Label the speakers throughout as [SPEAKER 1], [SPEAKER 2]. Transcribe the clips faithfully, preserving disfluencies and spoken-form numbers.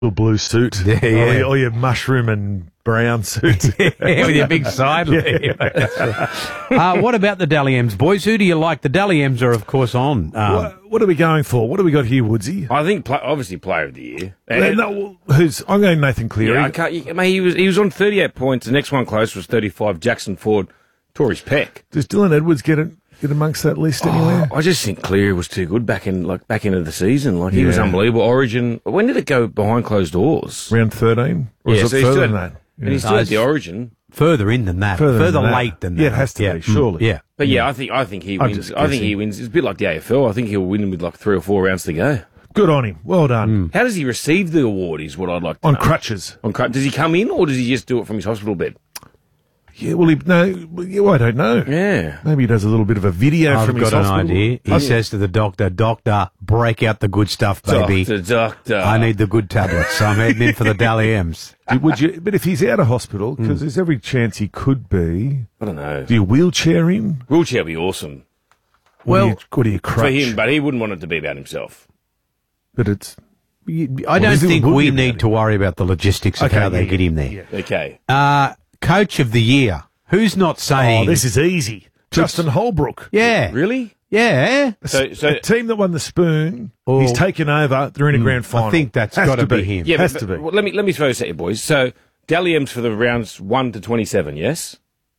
[SPEAKER 1] Little blue suit.
[SPEAKER 2] Yeah, yeah.
[SPEAKER 1] Or, your, or your mushroom and brown suit.
[SPEAKER 2] Yeah, with your big side leaf. uh, what about the Dally M's, boys? Who do you like? The Dally M's are, of course, on. Um,
[SPEAKER 1] what, what are we going for? What do we got here, Woodsy?
[SPEAKER 3] I think pl- obviously Player of the Year.
[SPEAKER 1] Uh, no, who's? I'm going Nathan Cleary.
[SPEAKER 3] Yeah, I can't. You, mate, he was he was on thirty-eight points. The next one close was thirty-five. Jackson Ford tore his pec.
[SPEAKER 1] Does Dylan Edwards get it? Get amongst that list anywhere?
[SPEAKER 3] Oh, I just think Cleary was too good back in like back into the season. Like he
[SPEAKER 1] Yeah.
[SPEAKER 3] was unbelievable. Origin. When did it go behind closed doors?
[SPEAKER 1] Round thirteen? Or
[SPEAKER 3] Yeah,
[SPEAKER 1] is
[SPEAKER 3] so
[SPEAKER 1] it
[SPEAKER 3] he
[SPEAKER 1] further
[SPEAKER 3] still
[SPEAKER 1] than
[SPEAKER 3] had-
[SPEAKER 1] that?
[SPEAKER 3] And he still
[SPEAKER 2] No,
[SPEAKER 3] had the
[SPEAKER 2] it's-
[SPEAKER 3] Origin.
[SPEAKER 2] further in than that.
[SPEAKER 1] Further
[SPEAKER 2] Further,
[SPEAKER 1] than that.
[SPEAKER 2] late than that.
[SPEAKER 1] Yeah, it has to
[SPEAKER 2] yeah.
[SPEAKER 1] be, surely.
[SPEAKER 2] Yeah.
[SPEAKER 3] But yeah, I think I think he
[SPEAKER 1] I'm
[SPEAKER 3] wins.
[SPEAKER 1] just
[SPEAKER 3] I think he
[SPEAKER 1] guessing.
[SPEAKER 3] wins. It's a bit like the A F L. I think he'll win with like three or four rounds to go.
[SPEAKER 1] Good on him. Well done.
[SPEAKER 3] How does he receive the award? Is what I'd like to
[SPEAKER 1] On
[SPEAKER 3] know.
[SPEAKER 1] crutches.
[SPEAKER 3] On cru- Does he come in or does he just do it from his hospital bed?
[SPEAKER 1] Yeah, well, he, no, well, I don't know.
[SPEAKER 3] Yeah.
[SPEAKER 1] Maybe he does a little bit of a video
[SPEAKER 2] I've
[SPEAKER 1] from his
[SPEAKER 2] got an
[SPEAKER 1] hospital.
[SPEAKER 2] idea. He
[SPEAKER 1] I-
[SPEAKER 2] says to the doctor, doctor, break out the good stuff, baby.
[SPEAKER 3] Doctor, doctor.
[SPEAKER 2] I need the good tablets, so I'm heading in for the Dally M's.
[SPEAKER 1] Would you? But if he's out of hospital, because
[SPEAKER 2] Hmm.
[SPEAKER 1] there's every chance he could be,
[SPEAKER 3] I don't know.
[SPEAKER 1] do you wheelchair him?
[SPEAKER 3] Wheelchair would be awesome
[SPEAKER 1] What do
[SPEAKER 2] Well,
[SPEAKER 1] you, what do you
[SPEAKER 3] for
[SPEAKER 1] crutch?
[SPEAKER 3] him, but he wouldn't want it to be about himself.
[SPEAKER 1] But it's
[SPEAKER 2] I don't
[SPEAKER 1] is it
[SPEAKER 2] think
[SPEAKER 1] would
[SPEAKER 2] we
[SPEAKER 1] be about
[SPEAKER 2] need
[SPEAKER 1] him?
[SPEAKER 2] to worry about the logistics of
[SPEAKER 1] Okay,
[SPEAKER 2] how they
[SPEAKER 1] yeah,
[SPEAKER 2] get him there.
[SPEAKER 1] yeah.
[SPEAKER 3] Okay.
[SPEAKER 2] Uh, Coach of the Year. Who's not saying?
[SPEAKER 1] Oh, this is easy. Justin Holbrook.
[SPEAKER 2] Yeah.
[SPEAKER 3] Really?
[SPEAKER 2] Yeah.
[SPEAKER 3] So, so
[SPEAKER 1] A team that won the spoon,
[SPEAKER 2] Oh.
[SPEAKER 1] he's taken over. They're in a grand final.
[SPEAKER 2] I think that's
[SPEAKER 1] Has
[SPEAKER 2] got to
[SPEAKER 1] to
[SPEAKER 2] be
[SPEAKER 1] be.
[SPEAKER 2] him.
[SPEAKER 3] yeah,
[SPEAKER 1] has
[SPEAKER 3] but,
[SPEAKER 1] to be.
[SPEAKER 3] well, let me let me throw this at you, boys. So, Dally M's for the rounds one to twenty-seven. Yes.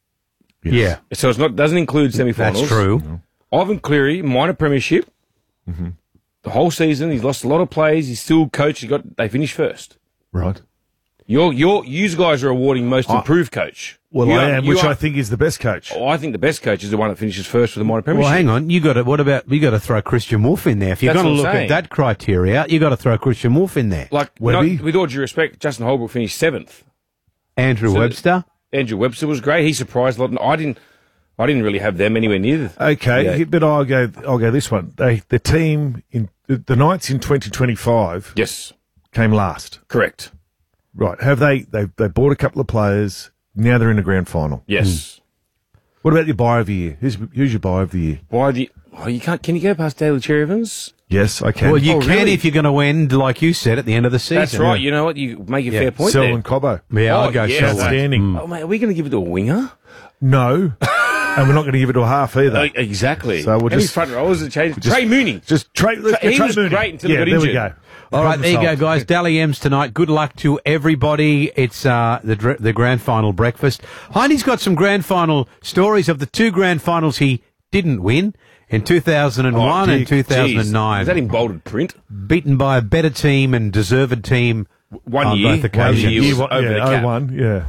[SPEAKER 2] Yeah.
[SPEAKER 3] So it's not doesn't include semi-finals.
[SPEAKER 2] That's true.
[SPEAKER 3] Ivan Cleary, minor premiership.
[SPEAKER 1] Mm-hmm.
[SPEAKER 3] The whole season, he's lost a lot of players. He's still coached. He got they finished first.
[SPEAKER 1] Right.
[SPEAKER 3] You're, you're, you guys are awarding most improved coach.
[SPEAKER 1] Well,
[SPEAKER 3] You
[SPEAKER 1] I
[SPEAKER 3] are-
[SPEAKER 1] am,
[SPEAKER 3] you
[SPEAKER 1] which
[SPEAKER 3] are-
[SPEAKER 1] I think is the best coach.
[SPEAKER 3] Oh, I think the best coach is the one that finishes first with the minor premiership.
[SPEAKER 2] Well, hang on. You got to. What about you? Got to throw Christian Wolf in there. If you're
[SPEAKER 3] That's
[SPEAKER 2] going to
[SPEAKER 3] what I'm
[SPEAKER 2] look
[SPEAKER 3] saying.
[SPEAKER 2] at that criteria, you got to throw Christian Wolf in there.
[SPEAKER 3] Like,
[SPEAKER 1] Webby?
[SPEAKER 3] not- with all due respect, Justin Holbrook finished seventh.
[SPEAKER 2] Andrew
[SPEAKER 3] So-
[SPEAKER 2] Webster.
[SPEAKER 3] Andrew Webster was great. He surprised a lot. I didn't. I didn't really have them anywhere near. The,
[SPEAKER 1] Okay,
[SPEAKER 3] Yeah.
[SPEAKER 1] but I'll go. I'll go this one. They, the team in the, the Knights in twenty twenty-five
[SPEAKER 3] yes,
[SPEAKER 1] came last.
[SPEAKER 3] correct.
[SPEAKER 1] Right? Have they? They they bought a couple of players. Now they're in a grand final.
[SPEAKER 3] Yes.
[SPEAKER 1] What about your buy of the year? Who's who's your buy of the year?
[SPEAKER 3] Why do you? Oh, you can't. Can you go past Daly Cherry Evans?
[SPEAKER 1] Yes, I can.
[SPEAKER 2] Well, you
[SPEAKER 3] Oh,
[SPEAKER 2] can
[SPEAKER 3] really?
[SPEAKER 2] if you're going to end, like you said, at the end of the season.
[SPEAKER 3] That's right. You know what? You make a
[SPEAKER 2] Yeah.
[SPEAKER 3] fair point
[SPEAKER 1] Selwyn
[SPEAKER 3] there.
[SPEAKER 1] Cobbo.
[SPEAKER 2] Yeah, I'll
[SPEAKER 3] Oh,
[SPEAKER 2] go
[SPEAKER 3] yeah,
[SPEAKER 2] Selwyn.
[SPEAKER 1] Outstanding.
[SPEAKER 3] Oh, mate, are we going to give it to a winger?
[SPEAKER 1] No, and we're not going to give it to a half either.
[SPEAKER 3] Uh, exactly.
[SPEAKER 1] So we'll
[SPEAKER 3] Any
[SPEAKER 1] just-
[SPEAKER 3] front rowers have changed. Trey Mooney.
[SPEAKER 1] Just Trey. Let's
[SPEAKER 3] He
[SPEAKER 1] get Trey
[SPEAKER 3] was
[SPEAKER 1] Mooney.
[SPEAKER 3] great until he
[SPEAKER 1] yeah,
[SPEAKER 3] got
[SPEAKER 1] there we
[SPEAKER 3] injured.
[SPEAKER 1] go.
[SPEAKER 2] All right,
[SPEAKER 1] Problem
[SPEAKER 2] there you go,
[SPEAKER 1] solved.
[SPEAKER 2] guys. Dally M's tonight. Good luck to everybody. It's uh, the dr- the grand final breakfast. Heine's got some grand final stories of the two grand finals he didn't win in two thousand one
[SPEAKER 3] Oh,
[SPEAKER 2] and two thousand
[SPEAKER 3] Jeez.
[SPEAKER 2] nine.
[SPEAKER 3] Is that in bolded print?
[SPEAKER 2] Beaten by a better team and deserved team
[SPEAKER 3] One
[SPEAKER 2] on
[SPEAKER 3] year.
[SPEAKER 2] both
[SPEAKER 3] One
[SPEAKER 2] occasions.
[SPEAKER 3] year was
[SPEAKER 1] Year one,
[SPEAKER 3] over the
[SPEAKER 1] yeah,
[SPEAKER 3] cap.
[SPEAKER 1] oh one, yeah.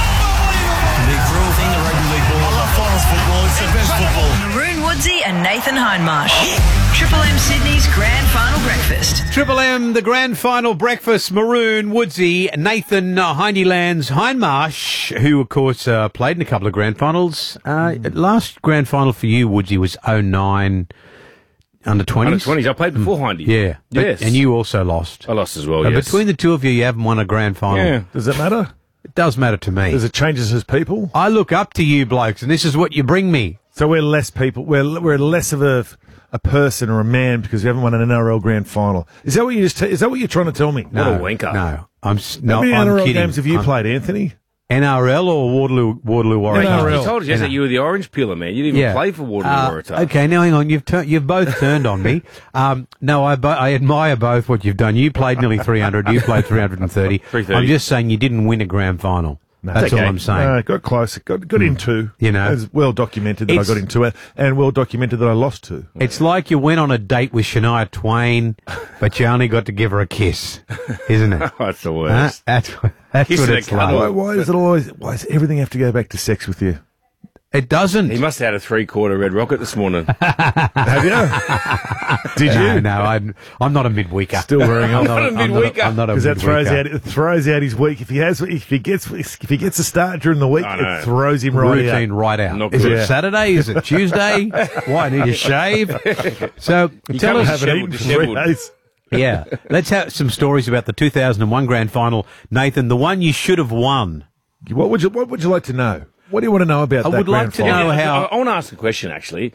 [SPEAKER 4] Maroon Woodsy and Nathan Hindmarsh. Triple M Sydney's Grand Final Breakfast.
[SPEAKER 2] Triple M, the grand final breakfast. Maroon, Woodsy, Nathan, uh, Hindylands, Hindmarsh, who, of course, uh, played in a couple of grand finals. Uh, Last grand final for you, Woodsy, was oh nine under twenties.
[SPEAKER 3] Under twenties. I played before Hindy.
[SPEAKER 2] Yeah. But-
[SPEAKER 3] Yes.
[SPEAKER 2] And you also lost.
[SPEAKER 3] I lost as well,
[SPEAKER 2] Uh,
[SPEAKER 3] yes.
[SPEAKER 2] Between the two of you, you haven't won a grand final.
[SPEAKER 3] Yeah.
[SPEAKER 1] Does it matter?
[SPEAKER 2] It does matter to me.
[SPEAKER 1] Does it change us as people?
[SPEAKER 2] I look up to you blokes, and this is what you bring me.
[SPEAKER 1] So we're less people. We're we're less of a a person or a man because we haven't won an N R L grand final. Is that what you just? T- is that what you're trying to tell me?
[SPEAKER 2] No,
[SPEAKER 3] a wanker.
[SPEAKER 2] No, I'm s-
[SPEAKER 1] How
[SPEAKER 2] no,
[SPEAKER 1] many
[SPEAKER 2] I'm
[SPEAKER 1] N R L
[SPEAKER 2] kidding.
[SPEAKER 1] games have you
[SPEAKER 2] I'm-
[SPEAKER 1] played, Anthony?
[SPEAKER 2] N R L or Waterloo Waterloo Warriors?
[SPEAKER 1] N R L.
[SPEAKER 3] I told you that you were the orange peeler, man. You didn't even play for Waterloo
[SPEAKER 2] Uh,
[SPEAKER 3] Waratah.
[SPEAKER 2] Okay, now hang on. You've tur- you've both turned on me. Um, no, I bo- I admire both what you've done. You played nearly three hundred. You played three hundred thirty.
[SPEAKER 3] three thirty.
[SPEAKER 2] I'm just saying you didn't win a grand final. That's
[SPEAKER 3] okay.
[SPEAKER 2] all I'm saying.
[SPEAKER 1] No, got close. Got got into.
[SPEAKER 2] You know.
[SPEAKER 1] it's well documented that I
[SPEAKER 2] It's-
[SPEAKER 1] got into it, and well documented that I lost to.
[SPEAKER 2] It's like you went on a date with Shania Twain, but you only got to give her a kiss, isn't it?
[SPEAKER 3] Oh, that's the
[SPEAKER 2] Huh?
[SPEAKER 3] worst.
[SPEAKER 2] That's that's
[SPEAKER 3] Kiss
[SPEAKER 2] what
[SPEAKER 3] and a
[SPEAKER 2] it's
[SPEAKER 3] cuddle.
[SPEAKER 2] like.
[SPEAKER 1] Why, why does it always? Why does everything have to go back to sex with you?
[SPEAKER 2] It doesn't.
[SPEAKER 3] He must have had a three-quarter Red Rocket this morning.
[SPEAKER 1] Have you? Did
[SPEAKER 2] no,
[SPEAKER 1] you?
[SPEAKER 2] no, I'm I'm not a midweeker.
[SPEAKER 1] Still wearing
[SPEAKER 2] I'm
[SPEAKER 1] on.
[SPEAKER 2] not
[SPEAKER 3] a
[SPEAKER 2] I'm not
[SPEAKER 3] midweeker.
[SPEAKER 2] I'm not a
[SPEAKER 1] Because that throws
[SPEAKER 2] midweeker.
[SPEAKER 1] out it throws out his week. If he has, if he gets, if he gets a start during the week,
[SPEAKER 3] I know.
[SPEAKER 1] it throws him right
[SPEAKER 2] routine
[SPEAKER 1] out.
[SPEAKER 2] right out.
[SPEAKER 3] Not
[SPEAKER 2] Is
[SPEAKER 3] good.
[SPEAKER 2] it
[SPEAKER 1] Yeah.
[SPEAKER 2] Saturday? Is it Tuesday? Why, I need a shave? So tell
[SPEAKER 3] can't
[SPEAKER 2] us.
[SPEAKER 3] have
[SPEAKER 1] Haven't
[SPEAKER 3] Dishevelled,
[SPEAKER 1] eaten for three
[SPEAKER 3] dishevelled.
[SPEAKER 1] days.
[SPEAKER 2] Yeah. Let's have some stories about the two thousand one grand final. Nathan, the one you should have won.
[SPEAKER 1] What would you What would you like to know? What do you want to know about
[SPEAKER 2] I
[SPEAKER 1] that
[SPEAKER 2] would like
[SPEAKER 1] grand
[SPEAKER 2] to
[SPEAKER 1] final?
[SPEAKER 2] know
[SPEAKER 3] I,
[SPEAKER 2] how-
[SPEAKER 3] I want to ask a question, actually.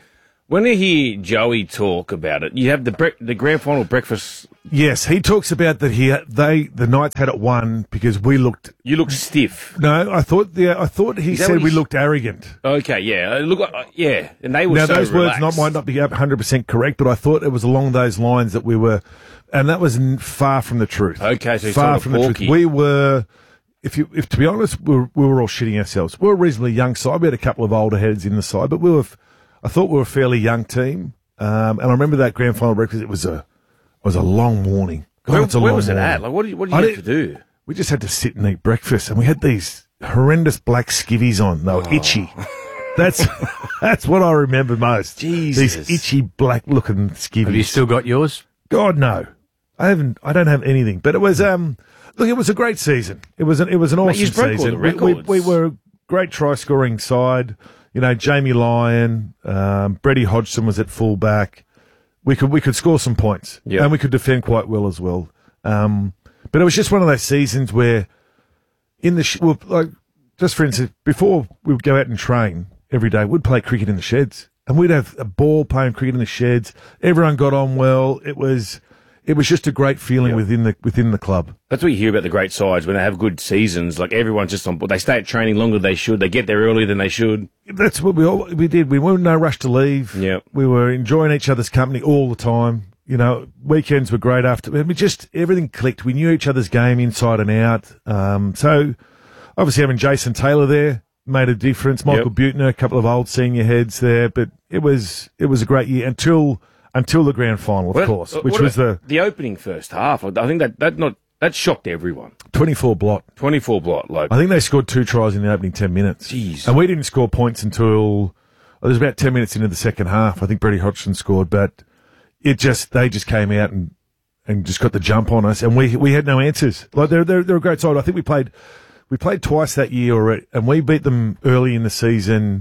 [SPEAKER 3] When I hear Joey talk about it, you have the bre- the grand final breakfast.
[SPEAKER 1] Yes, he talks about that he they the Knights had it won because we looked.
[SPEAKER 3] You look stiff.
[SPEAKER 1] No, I thought yeah, I thought he
[SPEAKER 3] Is that
[SPEAKER 1] said
[SPEAKER 3] what
[SPEAKER 1] we
[SPEAKER 3] he's-
[SPEAKER 1] looked arrogant.
[SPEAKER 3] Okay, yeah, uh, look, uh, yeah, and they were
[SPEAKER 1] Now
[SPEAKER 3] so
[SPEAKER 1] those
[SPEAKER 3] relaxed.
[SPEAKER 1] words not, might not be one hundred percent correct, but I thought it was along those lines that we were, and that was n- far from the truth.
[SPEAKER 3] Okay, so he's
[SPEAKER 1] far
[SPEAKER 3] trying to
[SPEAKER 1] from the
[SPEAKER 3] porky.
[SPEAKER 1] truth. We were. If you, if to be honest, we were, we were all shitting ourselves. We were a reasonably young side. We had a couple of older heads in the side, but we were. I thought we were a fairly young team, um, and I remember that grand final breakfast. It was a, it was a long morning. God,
[SPEAKER 3] Where,
[SPEAKER 1] it's a
[SPEAKER 3] where
[SPEAKER 1] long
[SPEAKER 3] was it
[SPEAKER 1] morning.
[SPEAKER 3] at? Like, what did you, what did
[SPEAKER 1] I
[SPEAKER 3] you have to
[SPEAKER 1] didn't-
[SPEAKER 3] do?
[SPEAKER 1] We just had to sit and eat breakfast, and we had these horrendous black skivvies on. They were
[SPEAKER 3] Oh.
[SPEAKER 1] itchy. That's that's what I remember most.
[SPEAKER 3] Jesus.
[SPEAKER 1] These itchy black looking skivvies.
[SPEAKER 2] Have you still got yours?
[SPEAKER 1] God no, I haven't. I don't have anything. But it was um. Look, it was a great season. It was an it was an awesome
[SPEAKER 3] you broke all
[SPEAKER 1] season.
[SPEAKER 3] the
[SPEAKER 1] We- we,
[SPEAKER 3] records.
[SPEAKER 1] we were a great try scoring side. You know, Jamie Lyon, um, Brady Hodgson was at full back. We could we could score some points,
[SPEAKER 3] Yeah.
[SPEAKER 1] and we could defend quite well as well. Um, but it was just one of those seasons where, in the sh- well, like just for instance, before we would go out and train every day, we'd play cricket in the sheds, and we'd have a ball playing cricket in the sheds. Everyone got on well. It was it was just a great feeling within the within the club.
[SPEAKER 3] That's what you hear about the great sides when they have good seasons. Like everyone's just on board. They stay at training longer than they should. They get there earlier than they should.
[SPEAKER 1] That's what we all, we did. We weren't no rush to leave.
[SPEAKER 3] Yep.
[SPEAKER 1] We were enjoying each other's company all the time. You know, weekends were great after. We just everything clicked. We knew each other's game inside and out. Um, so obviously having Jason Taylor there made a difference. Michael
[SPEAKER 3] Yep.
[SPEAKER 1] Butner, a couple of old senior heads there, but it was it was a great year until until the grand final, of
[SPEAKER 3] Well,
[SPEAKER 1] course,
[SPEAKER 3] uh,
[SPEAKER 1] which
[SPEAKER 3] what
[SPEAKER 1] was the
[SPEAKER 3] about the opening first half. I think that that not that shocked everyone.
[SPEAKER 1] twenty-four blot.
[SPEAKER 3] twenty-four blot. Like
[SPEAKER 1] I think they scored two tries in the opening ten minutes.
[SPEAKER 3] Jeez.
[SPEAKER 1] And we didn't score points until it was about ten minutes into the second half. I think Brady Hodgson scored, but it just they just came out and, and just got the jump on us, and we we had no answers. Like they're they're, they're a great side. I think we played we played twice that year already, and we beat them early in the season.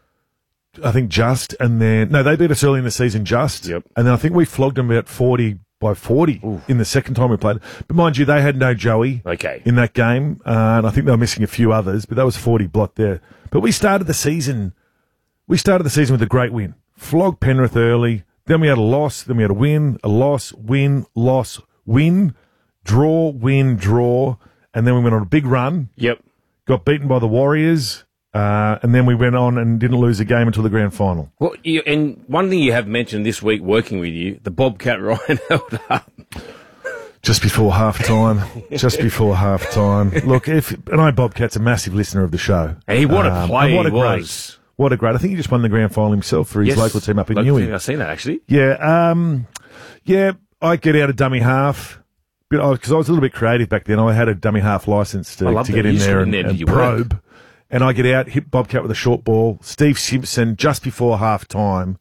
[SPEAKER 1] I think just, and then no, they beat us early in the season just,
[SPEAKER 3] Yep.
[SPEAKER 1] and then I think we flogged them about forty by forty in the second time we played. But mind you, they had no Joey
[SPEAKER 3] Okay.
[SPEAKER 1] in that game, uh, and I think they were missing a few others, but that was forty blot there. But we started the season, we started the season with a great win. Flogged Penrith early, then we had a loss, then we had a win, a loss, win, loss, win, draw, win, draw, and then we went on a big run,
[SPEAKER 3] Yep.
[SPEAKER 1] got beaten by the Warriors, uh, and then we went on and didn't lose a game until the grand final.
[SPEAKER 3] Well, you, and one thing you have mentioned this week working with you, the Bobcat Ryan held up.
[SPEAKER 1] Just before half time. just before half time. Look, if and I Bobcat's a massive listener of the show.
[SPEAKER 3] Hey, what a
[SPEAKER 1] Um,
[SPEAKER 3] play
[SPEAKER 1] and what a
[SPEAKER 3] he
[SPEAKER 1] great,
[SPEAKER 3] was.
[SPEAKER 1] What a great. I think he just won the grand final himself for his
[SPEAKER 3] Yes.
[SPEAKER 1] local team up in
[SPEAKER 3] Local
[SPEAKER 1] Newey.
[SPEAKER 3] team, I've seen that actually.
[SPEAKER 1] Yeah, um, yeah, I get out a dummy half. Because I was a little bit creative back then. I had a dummy half license
[SPEAKER 3] I
[SPEAKER 1] to,
[SPEAKER 3] love
[SPEAKER 1] to
[SPEAKER 3] that.
[SPEAKER 1] get
[SPEAKER 3] You
[SPEAKER 1] in
[SPEAKER 3] just
[SPEAKER 1] there
[SPEAKER 3] got in
[SPEAKER 1] and,
[SPEAKER 3] there, did
[SPEAKER 1] and
[SPEAKER 3] you work?
[SPEAKER 1] probe. And I get out, hit Bobcat with a short ball. Steve Simpson, just before half time,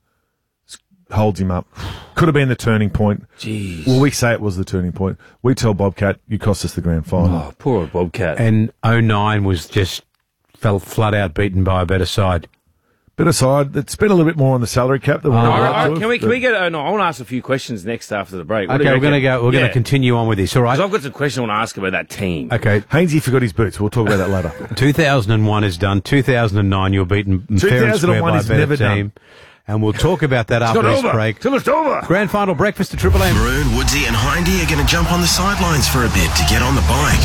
[SPEAKER 1] holds him up. Could have been the turning point.
[SPEAKER 3] Jeez.
[SPEAKER 1] Well, we say it was the turning point. We tell Bobcat, you cost us the grand final.
[SPEAKER 3] Oh, poor old Bobcat.
[SPEAKER 2] And oh nine was just fell flat out beaten by a better side.
[SPEAKER 1] Bit aside, it's been a little bit more on the salary cap than we
[SPEAKER 3] All
[SPEAKER 1] would
[SPEAKER 3] right,
[SPEAKER 1] like
[SPEAKER 3] all right,
[SPEAKER 1] to
[SPEAKER 3] can we
[SPEAKER 1] have,
[SPEAKER 3] can we
[SPEAKER 1] but-
[SPEAKER 3] get? Oh no, I want to ask a few questions next after the break. What do
[SPEAKER 2] Okay,
[SPEAKER 3] you
[SPEAKER 2] we're going to
[SPEAKER 3] reckon?
[SPEAKER 2] go. We're going
[SPEAKER 3] Yeah.
[SPEAKER 2] to continue on with this. All right.
[SPEAKER 3] 'Cause I've got some questions I want to ask about that team.
[SPEAKER 2] Okay.
[SPEAKER 1] Hainsey forgot his boots. We'll talk about that later.
[SPEAKER 2] two thousand one is done. two thousand nine, you're beaten fair and square
[SPEAKER 1] 2001
[SPEAKER 2] by a
[SPEAKER 1] is
[SPEAKER 2] better
[SPEAKER 1] never done.
[SPEAKER 2] team. And we'll talk about that after this break.
[SPEAKER 1] Till it's over.
[SPEAKER 2] Grand final breakfast at Triple M.
[SPEAKER 5] Maroon, Woodsy and Hindy are going to jump on the sidelines for a bit to get on the bike.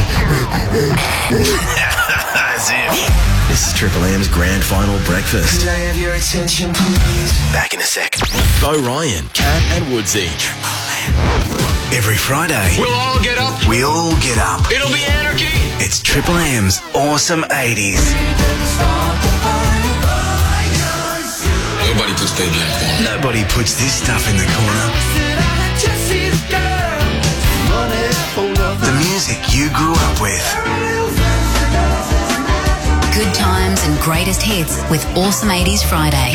[SPEAKER 5] As if. This is Triple M's Grand Final Breakfast.
[SPEAKER 6] Can I have your attention, please?
[SPEAKER 5] Back in a sec. Bo Ryan, Cat and Woodsy. Every Friday,
[SPEAKER 6] We'll all get up.
[SPEAKER 5] we all get up.
[SPEAKER 6] It'll be anarchy.
[SPEAKER 5] It's Triple M's Awesome eighties.
[SPEAKER 6] Nobody puts baby in the corner.
[SPEAKER 5] Nobody puts this stuff in the corner. The music you grew up with.
[SPEAKER 7] Good times and greatest hits with Awesome eighties Friday.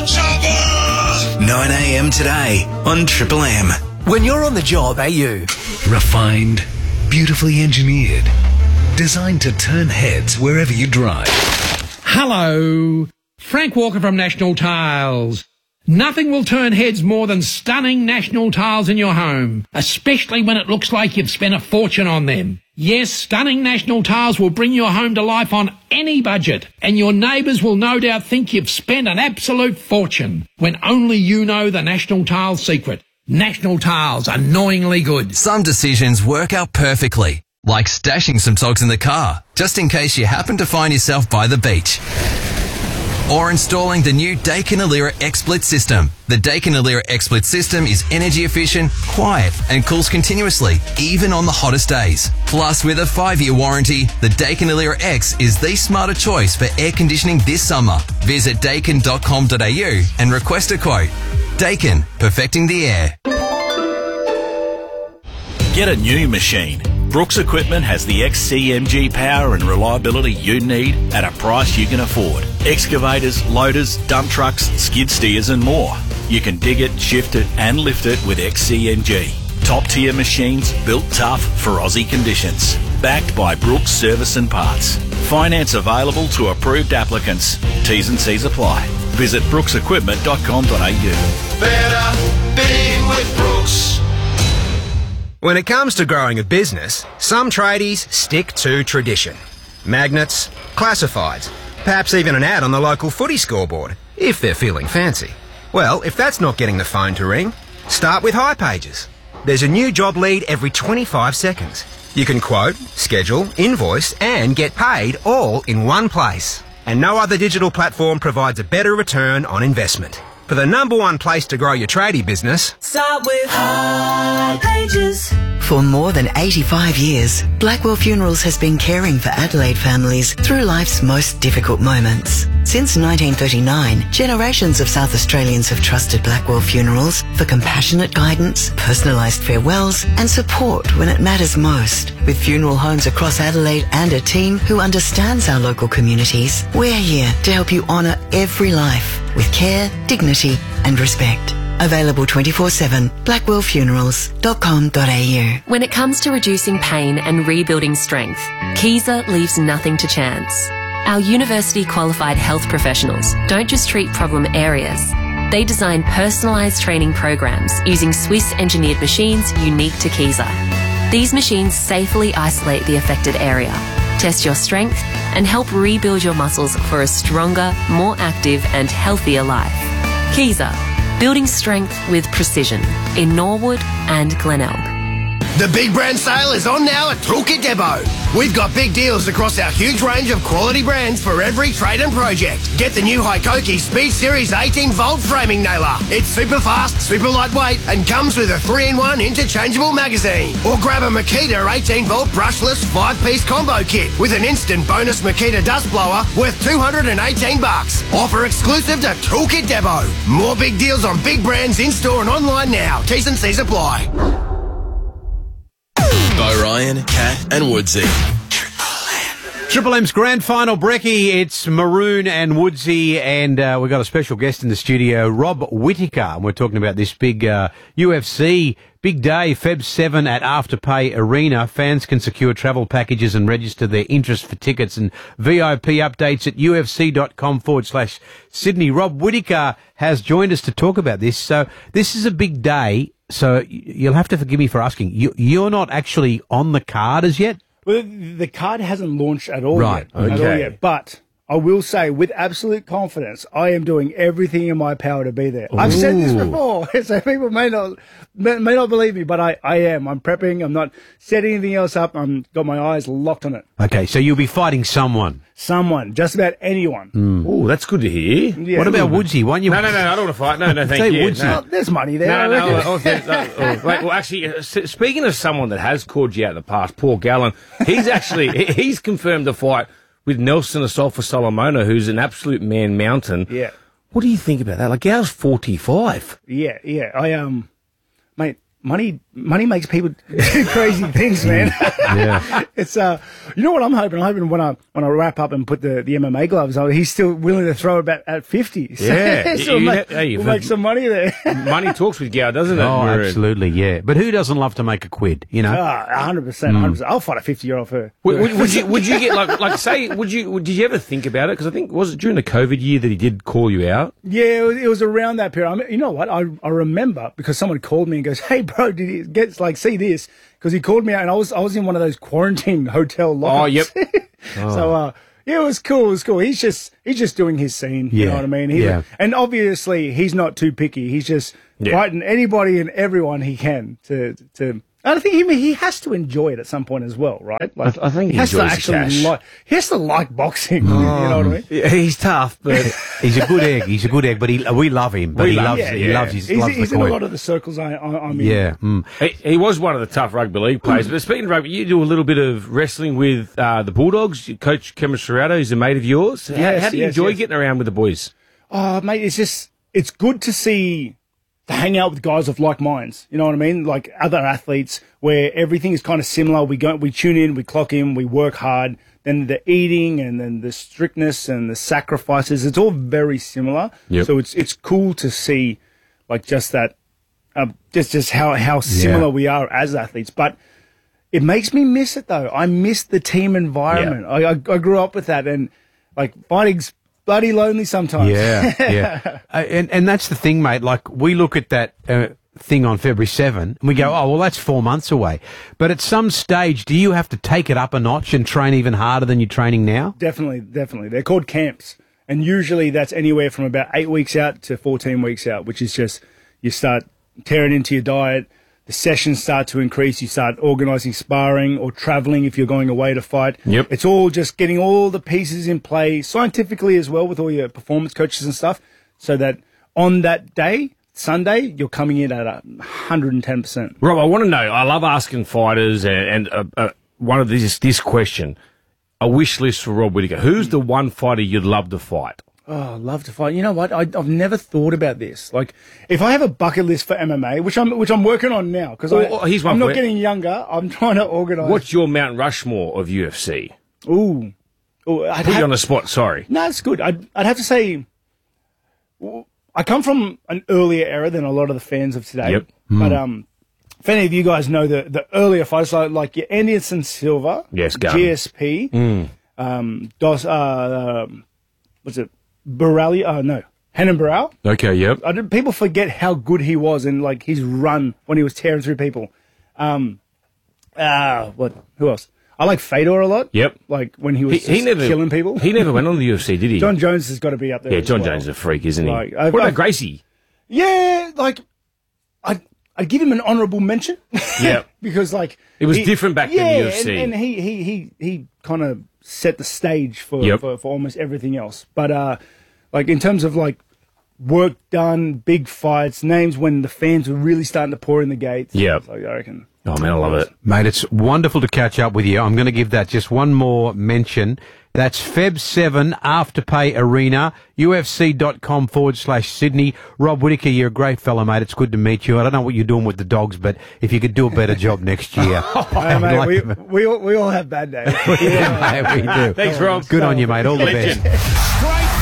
[SPEAKER 5] nine a.m. today on Triple M.
[SPEAKER 8] When you're on the job, are you?
[SPEAKER 9] Refined, beautifully engineered, designed to turn heads wherever you drive.
[SPEAKER 10] Hello, Frank Walker from National Tiles. Nothing will turn heads more than stunning national tiles in your home, especially when it looks like you've spent a fortune on them. Yes, stunning national tiles will bring your home to life on any budget, and your neighbours will no doubt think you've spent an absolute fortune, when only you know the National Tiles secret. National Tiles, annoyingly good.
[SPEAKER 11] Some decisions work out perfectly, like stashing some socks in the car, just in case you happen to find yourself by the beach. Or installing the new Daikin Alira XSplit system. The Daikin Alira XSplit system is energy efficient, quiet, and cools continuously, even on the hottest days. Plus, with a five-year warranty, the Daikin Alira X is the smarter choice for air conditioning this summer. Visit daikin dot com dot a u and request a quote. Daikin, perfecting the air.
[SPEAKER 5] Get a new machine. Brooks Equipment has the X C M G power and reliability you need at a price you can afford. Excavators, loaders, dump trucks, skid steers and more. You can dig it, shift it and lift it with X C M G. Top tier machines built tough for Aussie conditions. Backed by Brooks Service and Parts. Finance available to approved applicants. T's and C's apply. Visit brooks equipment dot com dot a u.
[SPEAKER 6] Better being with Brooks.
[SPEAKER 8] When it comes to growing a business, some tradies stick to tradition. Magnets, classifieds, perhaps even an ad on the local footy scoreboard, if they're feeling fancy. Well, if that's not getting the phone to ring, start with hipages. There's a new job lead every twenty-five seconds. You can quote, schedule, invoice and get paid all in one place. And no other digital platform provides a better return on investment. For the number one place to grow your tradie business,
[SPEAKER 12] start with hipages.
[SPEAKER 13] For more than eighty-five years, Blackwell Funerals has been caring for Adelaide families through life's most difficult moments. Since nineteen thirty-nine, generations of South Australians have trusted Blackwell Funerals for compassionate guidance, personalised farewells and support when it matters most. With funeral homes across Adelaide and a team who understands our local communities, we're here to help you honour every life with care, dignity and respect. Available twenty-four seven, blackwell funerals dot com dot a u.
[SPEAKER 14] When it comes to reducing pain and rebuilding strength, Kaiser leaves nothing to chance. Our university-qualified health professionals don't just treat problem areas. They design personalised training programs using Swiss-engineered machines unique to Kaiser. These machines safely isolate the affected area, test your strength, and help rebuild your muscles for a stronger, more active and healthier life. Kaiser, building strength with precision in Norwood and Glenelg.
[SPEAKER 15] The big brand sale is on now at Toolkit Depot. We've got big deals across our huge range of quality brands for every trade and project. Get the new Hikoki Speed Series eighteen volt framing nailer. It's super fast, super lightweight and comes with a three in one interchangeable magazine. Or grab a Makita eighteen volt brushless five piece combo kit with an instant bonus Makita dust blower worth two hundred eighteen bucks. Offer exclusive to Toolkit Depot. More big deals on big brands in store and online now. T's and C's apply.
[SPEAKER 5] Bo Ryan, Cat and Woodsy.
[SPEAKER 2] Triple M's grand final brekkie. It's Maroon and Woodsy, and uh, we've got a special guest in the studio, Rob Whittaker. And we're talking about this big uh, U F C big day, February seventh at Afterpay Arena. Fans can secure travel packages and register their interest for tickets and V I P updates at ufc.com forward slash Sydney. Rob Whittaker has joined us to talk about this. So this is a big day. So you'll have to forgive me for asking. You, you're not actually on the card as yet?
[SPEAKER 16] Well, the card hasn't launched at all
[SPEAKER 2] right,
[SPEAKER 16] yet.
[SPEAKER 2] Okay.
[SPEAKER 16] At all yet. But I will say with absolute confidence, I am doing everything in my power to be there. Ooh. I've said this before, so people may not may, may not believe me, but I, I am. I'm prepping. I'm not setting anything else up. I'm got my eyes locked on it.
[SPEAKER 2] Okay, so you'll be fighting someone.
[SPEAKER 16] Someone, just about anyone.
[SPEAKER 3] Mm. Oh, that's good to hear.
[SPEAKER 16] Yeah.
[SPEAKER 2] What about Woodsy? Why don't you?
[SPEAKER 3] No, no, no, I don't want to fight. No, no, thank you.
[SPEAKER 16] No. Oh, there's money there.
[SPEAKER 3] No, no, no, oh, no, oh, wait, well, actually, uh, speaking of someone that has called you out in the past, Paul Gallen, he's actually he's confirmed the fight with Nelson Asafa Solomona, who's an absolute man mountain.
[SPEAKER 16] Yeah.
[SPEAKER 3] What do you think about that? Like, Gal's forty-five.
[SPEAKER 16] Yeah, yeah. I um, mate, money money makes people do crazy things, man.
[SPEAKER 2] Yeah.
[SPEAKER 16] It's uh, you know what I'm hoping? I'm hoping when I when I wrap up and put the, the M M A gloves on, he's still willing to throw about at fifty. So,
[SPEAKER 3] Yeah.
[SPEAKER 16] so we'll,
[SPEAKER 3] You-
[SPEAKER 16] make,
[SPEAKER 3] hey,
[SPEAKER 16] we'll
[SPEAKER 3] if
[SPEAKER 16] make some money there.
[SPEAKER 3] Money talks with Gow, doesn't it?
[SPEAKER 2] Oh,
[SPEAKER 3] Maroon?
[SPEAKER 2] absolutely, yeah. But who doesn't love to make a quid, you know?
[SPEAKER 16] Ah, one hundred percent, one hundred percent. I'll fight a fifty-year-old for her.
[SPEAKER 3] Would, would, would you would you get like like say would you would, did you ever think about it? Because I think was it during the COVID year that he did call you out?
[SPEAKER 16] Yeah, it was, it was around that period. I mean, you know what? I I remember because someone called me and goes, "Hey, bro, did you get like see this?" Because he called me out, and I was I was in one of those quarantine hotel lockers.
[SPEAKER 3] Oh, yep.
[SPEAKER 16] So uh, yeah, it was cool. It was cool. He's just he's just doing his scene. You
[SPEAKER 2] Yeah,
[SPEAKER 16] know what I mean? He,
[SPEAKER 2] yeah.
[SPEAKER 16] And obviously, he's not too picky. He's just
[SPEAKER 3] Yeah.
[SPEAKER 16] fighting anybody and everyone he can to to. And I think he he has to enjoy it at some point as well, right? Like,
[SPEAKER 3] I think he
[SPEAKER 16] has to
[SPEAKER 3] enjoys the
[SPEAKER 16] actually
[SPEAKER 3] cash.
[SPEAKER 16] like he has to like boxing. You know what I mean?
[SPEAKER 3] Yeah, he's tough, but
[SPEAKER 2] He's a good egg. He's a good egg, but he, we love him. But
[SPEAKER 3] We
[SPEAKER 2] he
[SPEAKER 3] love-
[SPEAKER 2] loves
[SPEAKER 3] yeah,
[SPEAKER 2] he
[SPEAKER 3] yeah.
[SPEAKER 2] loves his
[SPEAKER 16] He's,
[SPEAKER 2] loves
[SPEAKER 16] he's
[SPEAKER 2] the
[SPEAKER 16] in a
[SPEAKER 2] coin.
[SPEAKER 16] lot of the circles I, I, I'm in.
[SPEAKER 2] Yeah. Mm.
[SPEAKER 3] he, he was one of the tough rugby league players. But speaking of rugby, you do a little bit of wrestling with uh, the Bulldogs. Coach Cameron Serrato is a mate of yours. How,
[SPEAKER 16] Yes,
[SPEAKER 3] how do you
[SPEAKER 16] yes,
[SPEAKER 3] enjoy
[SPEAKER 16] yes.
[SPEAKER 3] getting around with the boys?
[SPEAKER 16] Oh, mate, it's just, it's good to see, to hang out with guys of like minds. You know what I mean? Like other athletes where everything is kind of similar. We go, we tune in, we clock in, we work hard. Then the eating and then the strictness and the sacrifices, it's all very similar.
[SPEAKER 3] Yep.
[SPEAKER 16] So it's, it's cool to see like just that, uh, just, just how, how similar we are as athletes. But it makes me miss it though. I miss the team environment. I, I, I grew up with that and like fighting's bloody lonely sometimes.
[SPEAKER 2] Yeah, yeah. Uh, and and that's the thing, mate. Like, we look at that uh, thing on February seventh and we go, oh, well, that's four months away. But at some stage, do you have to take it up a notch and train even harder than you're training now?
[SPEAKER 16] Definitely, definitely. They're called camps. And usually that's anywhere from about eight weeks out to fourteen weeks out, which is just you start tearing into your diet. The sessions start to increase. You start organising sparring or travelling if you're going away to fight.
[SPEAKER 3] Yep.
[SPEAKER 16] It's all just getting all the pieces in play scientifically as well with all your performance coaches and stuff so that on that day, Sunday, you're coming in at one hundred ten percent.
[SPEAKER 3] Rob, I want to know. I love asking fighters, and, and uh, uh, one of these this question: a wish list for Rob Whittaker. Who's the one fighter you'd love to fight?
[SPEAKER 16] Oh, I'd love to fight. You know what? I, I've never thought about this. Like, if I have a bucket list for M M A, which I'm which I'm working on now, because
[SPEAKER 3] Well, well, here's one
[SPEAKER 16] I'm
[SPEAKER 3] for
[SPEAKER 16] not
[SPEAKER 3] you.
[SPEAKER 16] getting younger. I'm trying to organise.
[SPEAKER 3] What's your Mount Rushmore of U F C?
[SPEAKER 16] Ooh, Ooh I'd
[SPEAKER 3] Put you
[SPEAKER 16] have-
[SPEAKER 3] on the spot. Sorry.
[SPEAKER 16] No, it's good. I'd I'd have to say, well, I come from an earlier era than a lot of the fans of today.
[SPEAKER 3] Yep.
[SPEAKER 16] But um, if any of you guys know the the earlier fighters, like, like your Anderson Silva,
[SPEAKER 3] Yes, go.
[SPEAKER 16] G S P,
[SPEAKER 3] Mm.
[SPEAKER 16] um, Dos, uh, um, what's it, Borrelli? Oh no, Henan Barral.
[SPEAKER 3] Okay. Yep.
[SPEAKER 16] I did, people forget how good he was and like his run when he was tearing through people. Um, uh, what? Who else? I like Fedor a lot.
[SPEAKER 3] Yep.
[SPEAKER 16] Like when he was
[SPEAKER 3] He,
[SPEAKER 16] just
[SPEAKER 3] he never
[SPEAKER 16] killing people.
[SPEAKER 3] He never went on the U F C, did he?
[SPEAKER 16] John Jones has got to be up there.
[SPEAKER 3] yeah,
[SPEAKER 16] as
[SPEAKER 3] John
[SPEAKER 16] well.
[SPEAKER 3] Jones is a freak, isn't he?
[SPEAKER 16] Like, I've-
[SPEAKER 3] what about
[SPEAKER 16] I've-
[SPEAKER 3] Gracie?
[SPEAKER 16] Yeah, like I'd I'd give him an honourable mention.
[SPEAKER 3] Yeah.
[SPEAKER 16] because like
[SPEAKER 3] It was
[SPEAKER 16] he-
[SPEAKER 3] different back then,
[SPEAKER 16] yeah,
[SPEAKER 3] U F C.
[SPEAKER 16] and, and he he he he kind of set the stage for,
[SPEAKER 3] Yep.
[SPEAKER 16] for for almost everything else. But uh, like in terms of like work done, big fights, names when the fans were really starting to pour in the gates.
[SPEAKER 3] Yep.
[SPEAKER 16] Like, I reckon.
[SPEAKER 3] Oh man, I love it.
[SPEAKER 2] Mate, it's wonderful to catch up with you. I'm going to give that just one more mention. That's Feb seven, Afterpay Arena, ufc.com forward slash Sydney. Rob Whittaker, you're a great fellow, mate. It's good to meet you. I don't know what you're doing with the dogs, but if you could do a better job next year.
[SPEAKER 16] Hey, mate,
[SPEAKER 2] Like-
[SPEAKER 16] we, we, all, we all have bad days.
[SPEAKER 2] Yeah, mate, we do.
[SPEAKER 3] Thanks, Rob.
[SPEAKER 2] Good on you, mate. All the
[SPEAKER 3] Legend.
[SPEAKER 2] best.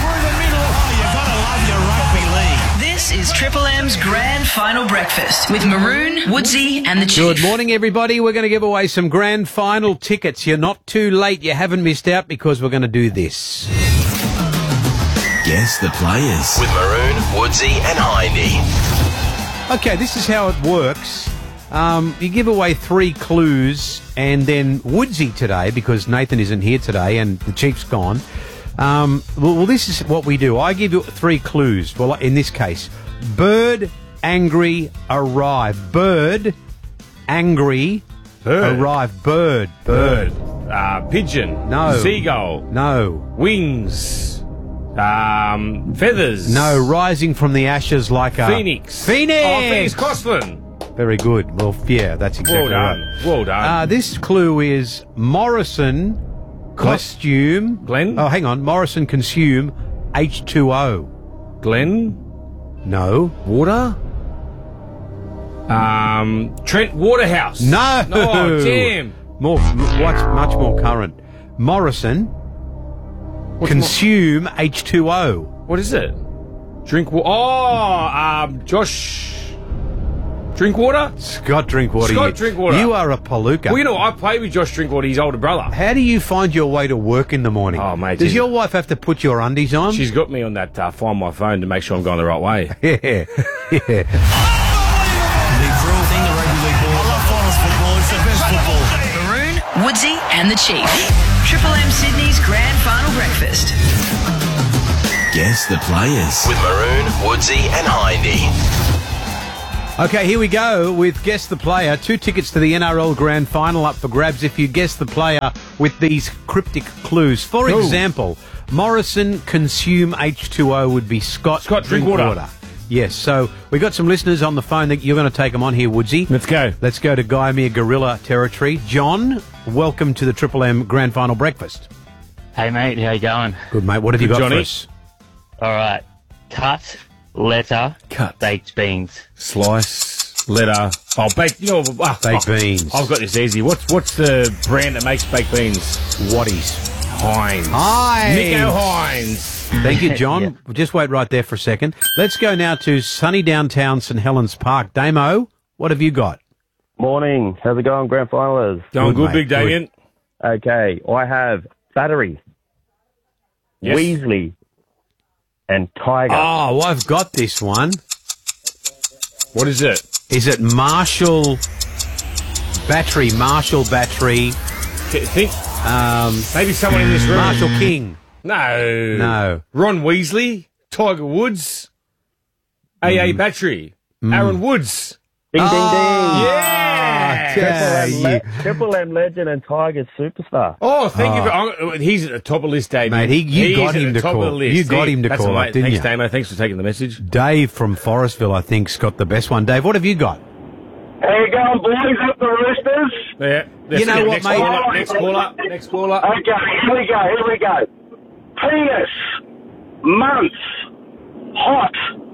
[SPEAKER 4] This is Triple M's Grand Final Breakfast with Maroon, Woodsy and the Chief.
[SPEAKER 2] Good morning, everybody. We're going to give away some grand final tickets. You're not too late. You haven't missed out because we're going to do this.
[SPEAKER 5] Guess the players. With Maroon, Woodsy and Hindy.
[SPEAKER 2] Okay, this is how it works. Um, you give away three clues, and then Woodsy today, because Nathan isn't here today and the Chief's gone. Um, well, well, this is what we do. I give you three clues. Well, in this case, bird, angry, arrive. Bird, angry,
[SPEAKER 3] Bird.
[SPEAKER 2] arrive. Bird,
[SPEAKER 3] Bird. Uh, pigeon.
[SPEAKER 2] No.
[SPEAKER 3] Seagull.
[SPEAKER 2] No.
[SPEAKER 3] Wings. Um, feathers.
[SPEAKER 2] No, rising from the ashes like a...
[SPEAKER 3] Phoenix.
[SPEAKER 2] Phoenix!
[SPEAKER 3] Oh, Phoenix Coughlin.
[SPEAKER 2] Very good. Well, yeah, that's exactly
[SPEAKER 3] Well
[SPEAKER 2] right.
[SPEAKER 3] done. Well done.
[SPEAKER 2] Uh, this clue is Morrison costume.
[SPEAKER 3] Glenn?
[SPEAKER 2] Oh, hang on. Morrison consume H two O.
[SPEAKER 3] Glenn?
[SPEAKER 2] No.
[SPEAKER 3] Water? Um, Trent Waterhouse.
[SPEAKER 2] No.
[SPEAKER 3] Oh, damn.
[SPEAKER 2] More, what's much more current? Morrison.
[SPEAKER 3] What's
[SPEAKER 2] consume more? H two O.
[SPEAKER 3] What is it? Drink water. Oh, um, Josh. Drinkwater?
[SPEAKER 2] Scott Drinkwater.
[SPEAKER 3] Scott
[SPEAKER 2] you,
[SPEAKER 3] Drinkwater.
[SPEAKER 2] You are a palooka.
[SPEAKER 3] Well, you know, I played with Josh Drinkwater, his older brother.
[SPEAKER 2] How do you find your way to work in the morning?
[SPEAKER 3] Oh, mate.
[SPEAKER 2] Does your wife have to put your undies on?
[SPEAKER 3] She's got me on that uh, Find My Phone to make sure I'm going the right way.
[SPEAKER 2] Yeah. Yeah.
[SPEAKER 6] The cruel thing, the rugby league ball. I love finals football. It's the best football.
[SPEAKER 4] Maroon, Woodsy and the Chief. Triple M Sydney's Grand Final Breakfast.
[SPEAKER 5] Guess the players. With Maroon, Woodsy and Hindy.
[SPEAKER 2] Okay, here we go with Guess the Player. Two tickets to the N R L Grand Final up for grabs if you guess the player with these cryptic clues. For
[SPEAKER 3] Ooh.
[SPEAKER 2] example, Morrison consume H two O would be Scott,
[SPEAKER 3] Scott Drinkwater.
[SPEAKER 2] Drinkwater. Yes, so we got some listeners on the phone that you're going to take them on here, Woodsy.
[SPEAKER 3] Let's go.
[SPEAKER 2] Let's go to Guyamere Gorilla territory. John, welcome to the Triple M Grand Final Breakfast.
[SPEAKER 17] Hey, mate, how you going?
[SPEAKER 2] Good, mate. What have
[SPEAKER 3] Good,
[SPEAKER 2] you got
[SPEAKER 3] Johnny.
[SPEAKER 2] for us?
[SPEAKER 17] All right. Cut, letter,
[SPEAKER 3] Cut.
[SPEAKER 17] baked beans.
[SPEAKER 3] Slice, letter. Oh, baked. You know, uh,
[SPEAKER 2] Baked
[SPEAKER 3] oh,
[SPEAKER 2] beans.
[SPEAKER 3] I've got this easy. What's what's the brand that makes baked beans?
[SPEAKER 2] Whatties.
[SPEAKER 3] Heinz.
[SPEAKER 2] Heinz.
[SPEAKER 3] Nico Heinz.
[SPEAKER 2] Thank you, John.
[SPEAKER 17] Yeah.
[SPEAKER 2] Just wait right there for a second. Let's go now to sunny downtown St Helens Park. Damo, what have you got?
[SPEAKER 18] Morning. How's it going, Grand Finalers?
[SPEAKER 3] Going good,
[SPEAKER 2] mate,
[SPEAKER 3] Big Damien.
[SPEAKER 18] Okay, I have Battery,
[SPEAKER 3] Yes.
[SPEAKER 18] Weasley, and Tiger.
[SPEAKER 2] Oh, well, I've got this one.
[SPEAKER 3] What is it?
[SPEAKER 2] Is it Marshall Battery? Marshall Battery.
[SPEAKER 3] Th- Think
[SPEAKER 2] Um,
[SPEAKER 3] maybe someone in this room.
[SPEAKER 2] Marshall King.
[SPEAKER 3] No.
[SPEAKER 2] No.
[SPEAKER 3] Ron Weasley, Tiger Woods, A A Battery, Aaron Woods.
[SPEAKER 18] Ding, ding, ding.
[SPEAKER 3] Yeah.
[SPEAKER 18] Triple,
[SPEAKER 2] Yeah,
[SPEAKER 18] M
[SPEAKER 2] you-
[SPEAKER 18] le- Triple M legend and Tiger superstar.
[SPEAKER 3] Oh, thank you. For, I'm- he's at the top of the list, Dave.
[SPEAKER 2] Mate, he- you
[SPEAKER 3] He's
[SPEAKER 2] got
[SPEAKER 3] at
[SPEAKER 2] him
[SPEAKER 3] the
[SPEAKER 2] to
[SPEAKER 3] top
[SPEAKER 2] call.
[SPEAKER 3] Of the list.
[SPEAKER 2] You got
[SPEAKER 3] He-
[SPEAKER 2] him to
[SPEAKER 3] that's
[SPEAKER 2] call
[SPEAKER 3] all,
[SPEAKER 2] up,
[SPEAKER 3] mate.
[SPEAKER 2] didn't
[SPEAKER 3] Thanks,
[SPEAKER 2] you?
[SPEAKER 3] Damo. Thanks for taking the message.
[SPEAKER 2] Dave from Forestville, I think, has got the best one. Dave, what have you got?
[SPEAKER 19] How you going, boys? Up the Roosters?
[SPEAKER 3] Yeah.
[SPEAKER 2] You know what,
[SPEAKER 3] next
[SPEAKER 2] mate?
[SPEAKER 3] Caller, next caller. Next caller.
[SPEAKER 19] Okay, here we go, here we go. Penis. Month. Hot.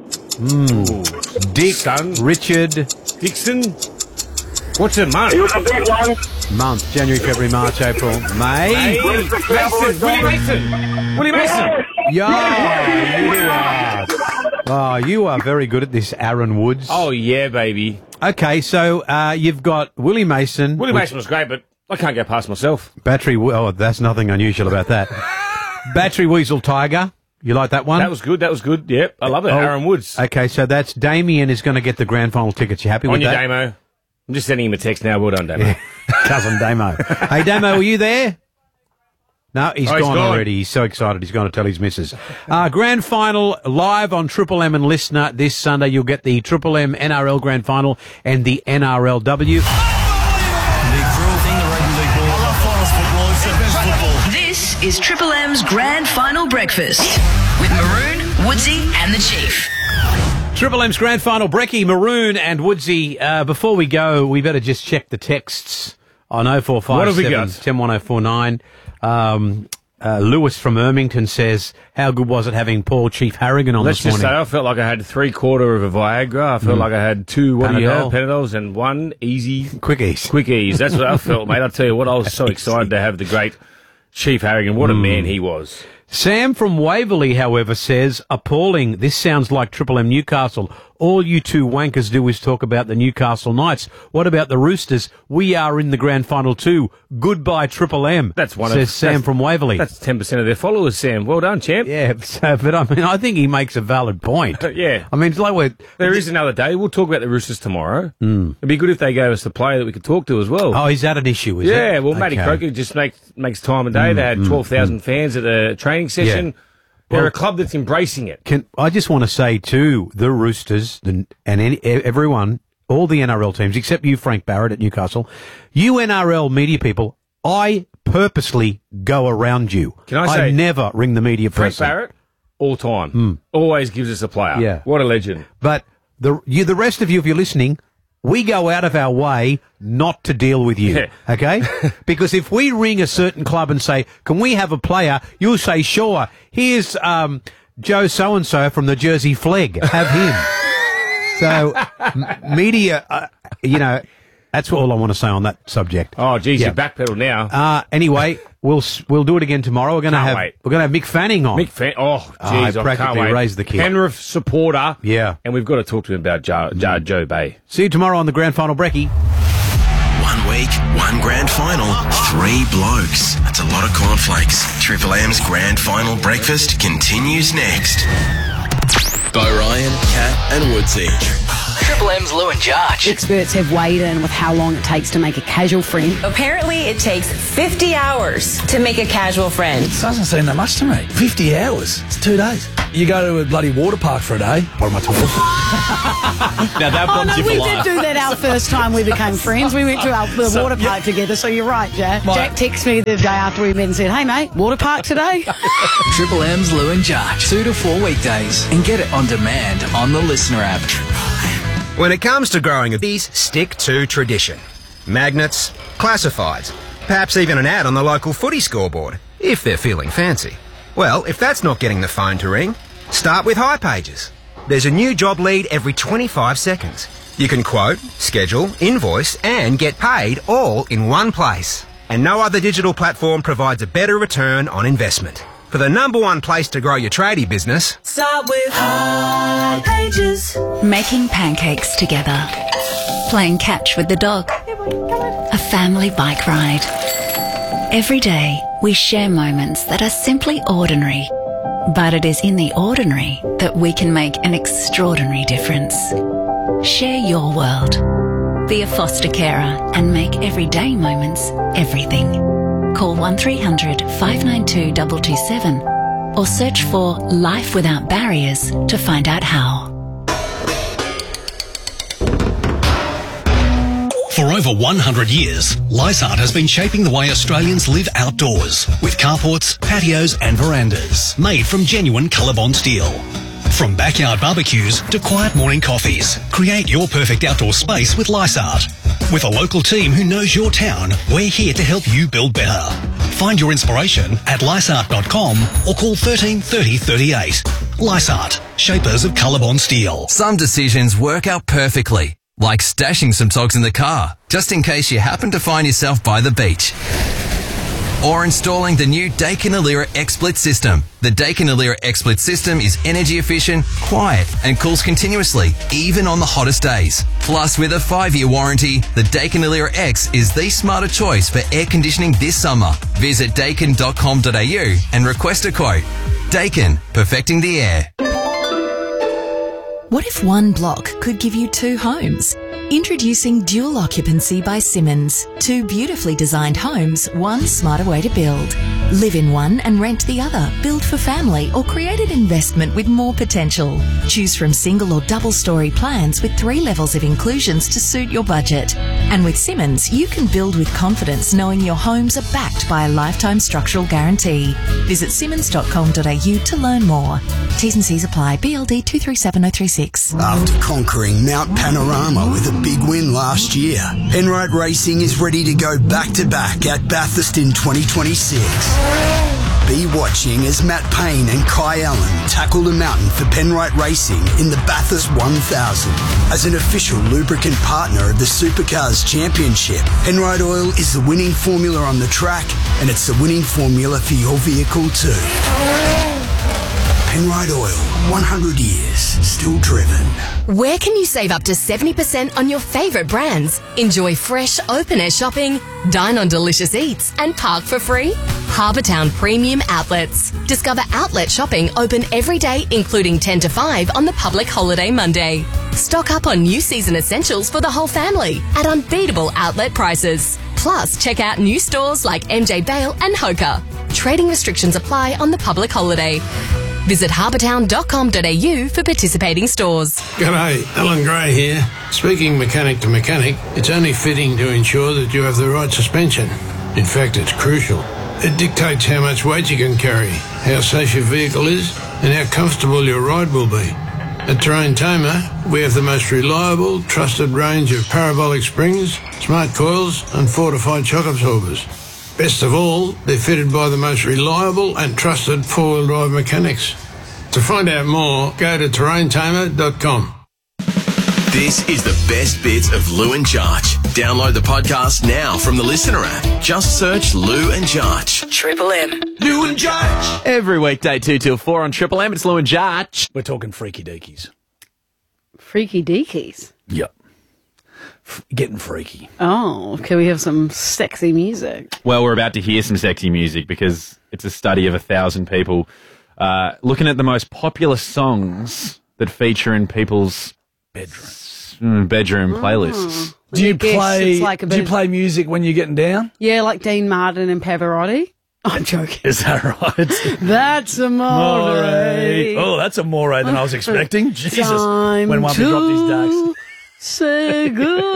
[SPEAKER 2] Mm. Dick,
[SPEAKER 3] Son.
[SPEAKER 2] Richard,
[SPEAKER 3] Dixon. What's a month?
[SPEAKER 19] He was a big one.
[SPEAKER 2] month, January, February, March, April, May.
[SPEAKER 3] Hey, Mason. Willie Mason. Willie Mason.
[SPEAKER 2] Yeah, you are. Oh, you are very good at this, Aaron Woods.
[SPEAKER 3] Oh, yeah, baby.
[SPEAKER 2] Okay, so uh, you've got Willie Mason.
[SPEAKER 3] Willie
[SPEAKER 2] which-
[SPEAKER 3] Mason was great, but I can't get past myself.
[SPEAKER 2] Battery, we- oh, that's nothing unusual about that. Battery Weasel Tiger. You like that one?
[SPEAKER 3] That was good. That was good. Yep. I love it.
[SPEAKER 2] Oh,
[SPEAKER 3] Aaron Woods.
[SPEAKER 2] Okay, so that's Damien is going to get the grand final tickets. You happy
[SPEAKER 3] On
[SPEAKER 2] with
[SPEAKER 3] your
[SPEAKER 2] that?
[SPEAKER 3] Damo. I'm just sending him a text now. Well done, Damo.
[SPEAKER 2] Cousin Damo. Hey, Damo, are you there? No, he's,
[SPEAKER 3] Oh, he's
[SPEAKER 2] gone,
[SPEAKER 3] gone.
[SPEAKER 2] already. He's so excited. He's going to tell his missus. Uh, grand final live on Triple M and Listener this Sunday. You'll get the Triple M N R L Grand Final and the N R L W.
[SPEAKER 6] The cruel thing, the rugby league ball. I love finals football. It's the best football.
[SPEAKER 4] This is Triple M's Grand Final Breakfast with Maroon, Woodsy and the Chief.
[SPEAKER 2] Triple M's Grand Final, Brecky, Maroon and Woodsy. Uh, before we go, we better just check the texts on oh four five
[SPEAKER 3] What have we
[SPEAKER 2] seven,
[SPEAKER 3] got?
[SPEAKER 2] one oh one oh four nine. Um, uh, Lewis from Ermington says, how good was it having Paul Chief Harrigan on
[SPEAKER 3] Let's
[SPEAKER 2] this
[SPEAKER 3] just say
[SPEAKER 2] morning?
[SPEAKER 3] I felt like I had three quarter of a Viagra. I felt
[SPEAKER 2] Mm.
[SPEAKER 3] like I had two, what do you have?
[SPEAKER 2] Panadol.
[SPEAKER 3] Panadols and one easy.
[SPEAKER 2] Quickies.
[SPEAKER 3] Quickies. That's what I felt, mate. I tell you what, I was so excited to have the great Chief Harrigan. What a
[SPEAKER 2] Mm.
[SPEAKER 3] man he was.
[SPEAKER 2] Sam from Waverley, however, says, appalling. This sounds like Triple M Newcastle. All you two wankers do is talk about the Newcastle Knights. What about the Roosters? We are in the grand final too. Goodbye, Triple M.
[SPEAKER 3] That's one
[SPEAKER 2] says
[SPEAKER 3] of
[SPEAKER 2] Sam
[SPEAKER 3] that's-
[SPEAKER 2] from Waverley.
[SPEAKER 3] That's ten percent of their followers, Sam. Well done, champ.
[SPEAKER 2] Yeah, so, but I mean, I think he makes a valid point.
[SPEAKER 3] Yeah.
[SPEAKER 2] I mean, it's like we're...
[SPEAKER 3] There is another day. We'll talk about the Roosters tomorrow.
[SPEAKER 2] Mm.
[SPEAKER 3] It'd be good if they gave us a player that we could talk to as well.
[SPEAKER 2] Oh, is that an issue, is it?
[SPEAKER 3] yeah, well, Matty
[SPEAKER 2] Okay.
[SPEAKER 3] Croker just makes makes time a day.
[SPEAKER 2] Mm,
[SPEAKER 3] they had
[SPEAKER 2] mm,
[SPEAKER 3] twelve thousand fans at a training session. They're
[SPEAKER 2] Well-
[SPEAKER 3] a club that's embracing it.
[SPEAKER 2] Can I just want to say to the Roosters the, and any, everyone, all the N R L teams, except you, Frank Barrett at Newcastle, you N R L media people, I purposely go around you.
[SPEAKER 3] Can I say-
[SPEAKER 2] never ring the media
[SPEAKER 3] Frank
[SPEAKER 2] person.
[SPEAKER 3] Barrett, all time, always gives us a player.
[SPEAKER 2] Yeah.
[SPEAKER 3] What a legend.
[SPEAKER 2] But the you, the rest of you, if you're listening, we go out of our way not to deal with you,
[SPEAKER 3] Yeah.
[SPEAKER 2] okay? Because if we ring a certain club and say, can we have a player? You'll say, sure. Here's um, Joe so-and-so from the Jersey Flegg. Have him. So, m- media, uh, you know, that's all I want to say on that subject.
[SPEAKER 3] Oh, geez,
[SPEAKER 2] Yeah.
[SPEAKER 3] you backpedal now.
[SPEAKER 2] Uh, anyway, we'll s- we'll do it again tomorrow. We're going to
[SPEAKER 3] Can't
[SPEAKER 2] have
[SPEAKER 3] wait.
[SPEAKER 2] we're going to have Mick Fanning on.
[SPEAKER 3] Mick Fan- oh,
[SPEAKER 2] Oh,
[SPEAKER 3] geez,
[SPEAKER 2] I
[SPEAKER 3] I can't
[SPEAKER 2] practically
[SPEAKER 3] wait.
[SPEAKER 2] raised the kid.
[SPEAKER 3] Penrith supporter.
[SPEAKER 2] Yeah.
[SPEAKER 3] And we've got to talk to him about Joe, Joe, Joe Bay.
[SPEAKER 2] See you tomorrow on the grand final brekkie.
[SPEAKER 20] One week, one grand final, three blokes. That's a lot of cornflakes. Triple M's grand final breakfast continues next. By Ryan, Kat and Woodsy.
[SPEAKER 21] Triple M's Lou and Josh.
[SPEAKER 22] Experts have weighed in with how long it takes to make a casual friend.
[SPEAKER 23] Apparently, it takes fifty hours to make a casual friend.
[SPEAKER 6] It doesn't seem that much to me. fifty hours. It's two days. You go to a bloody water park for a day. What am I talking?
[SPEAKER 21] Now that
[SPEAKER 22] Oh,
[SPEAKER 21] bonds
[SPEAKER 22] no,
[SPEAKER 21] you for
[SPEAKER 22] we
[SPEAKER 21] life.
[SPEAKER 22] did do that our first time we became friends. We went to our the
[SPEAKER 21] So,
[SPEAKER 22] water park together, so you're right, Jack.
[SPEAKER 6] My-
[SPEAKER 22] Jack texted me the day after we met and said, hey, mate, water park today?
[SPEAKER 21] Triple M's Lou and Josh. Two to four weekdays. And get it on demand on the Listener app.
[SPEAKER 8] When it comes to growing a bees, stick to tradition. Magnets, classifieds, perhaps even an ad on the local footy scoreboard, if they're feeling fancy. Well, if that's not getting the phone to ring, start with High Pages. There's a new job lead every twenty-five seconds. You can quote, schedule, invoice, and get paid all in one place. And no other digital platform provides a better return on investment. For the number one place to grow your tradie business,
[SPEAKER 12] Start with High Pages.
[SPEAKER 7] Making pancakes together. Playing catch with the dog. A family bike ride. Every day, we share moments that are simply ordinary. But it is in the ordinary that we can make an extraordinary difference. Share your world. Be a foster carer and make everyday moments everything. Call one three hundred five nine two two two seven or search for Life Without Barriers to find out how.
[SPEAKER 24] For over one hundred years, Lysart has been shaping the way Australians live outdoors with carports, patios and verandas made from genuine Colorbond steel. From backyard barbecues to quiet morning coffees, create your perfect outdoor space with Lysart. With a local team who knows your town, we're here to help you build better. Find your inspiration at lysart dot com or call thirteen thirty thirty-eight. Lysart, shapers of Colorbond steel.
[SPEAKER 11] Some decisions work out perfectly, like stashing some socks in the car, just in case you happen to find yourself by the beach. Or installing the new Daikin Alira XSplit system. The Daikin Alira XSplit system is energy efficient, quiet, and cools continuously, even on the hottest days. Plus, with a five-year warranty, the Daikin Alira X is the smarter choice for air conditioning this summer. Visit daikin dot com dot a u and request a quote. Daikin, perfecting the air.
[SPEAKER 25] What if one block could give you two homes? Introducing Dual Occupancy by Simmons. Two beautifully designed homes, one smarter way to build. Live in one and rent the other. Build for family or create an investment with more potential. Choose from single or double story plans with three levels of inclusions to suit your budget. And with Simmons, you can build with confidence knowing your homes are backed by a lifetime structural guarantee. Visit simmons dot com dot a u to learn more. T's and C's apply. B L D two three seven zero three six.
[SPEAKER 26] After conquering Mount Panorama with a big win last year, Penrite Racing is ready to go back-to-back at Bathurst in twenty twenty-six. Be watching as Matt Payne and Kai Allen tackle the mountain for Penrite Racing in the Bathurst one thousand. As an official lubricant partner of the Supercars Championship, Penrite Oil is the winning formula on the track, and it's the winning formula for your vehicle too. Penrite Oil, one hundred years, still driven.
[SPEAKER 27] Where can you save up to seventy percent on your favourite brands? Enjoy fresh, open-air shopping, dine on delicious eats, and park for free? Harbour Town Premium Outlets. Discover outlet shopping open every day, including ten to five on the public holiday Monday. Stock up on new season essentials for the whole family at unbeatable outlet prices. Plus, check out new stores like M J Bale and Hoka. Trading restrictions apply on the public holiday. Visit harbour town dot com dot a u for participating stores.
[SPEAKER 28] G'day, Alan Gray here. Speaking mechanic to mechanic, it's only fitting to ensure that you have the right suspension. In fact, it's crucial. It dictates how much weight you can carry, how safe your vehicle is, and how comfortable your ride will be. At Terrain Tamer, we have the most reliable, trusted range of parabolic springs, smart coils, and fortified shock absorbers. Best of all, they're fitted by the most reliable and trusted four-wheel drive mechanics. To find out more, go to terrain tamer dot com.
[SPEAKER 20] This is the best bits of Lou and Jarch. Download the podcast now from the Listener app. Just search Lou and Jarch.
[SPEAKER 4] Triple M.
[SPEAKER 20] Lou and Jarch.
[SPEAKER 1] Every weekday, two till four on Triple M. It's Lou and Jarch.
[SPEAKER 6] We're talking freaky deakies.
[SPEAKER 22] Freaky deakies.
[SPEAKER 6] Yep. F- getting freaky.
[SPEAKER 22] Oh, can we have some sexy music?
[SPEAKER 1] Well, we're about to hear some sexy music because it's a study of a thousand people uh, looking at the most popular songs that feature in people's bedroom, bedroom playlists.
[SPEAKER 6] Do you
[SPEAKER 22] guess
[SPEAKER 6] play?
[SPEAKER 22] it's like a
[SPEAKER 6] do
[SPEAKER 22] bit
[SPEAKER 6] you
[SPEAKER 22] of-
[SPEAKER 6] play music when you're getting down?
[SPEAKER 22] Yeah, like Dean Martin and Pavarotti. I'm joking.
[SPEAKER 6] Is that right?
[SPEAKER 22] That's a more.
[SPEAKER 6] Oh, that's a more than I was expecting. Jesus,
[SPEAKER 22] Time
[SPEAKER 6] when one
[SPEAKER 22] to
[SPEAKER 6] dropped his ducks.
[SPEAKER 22] Say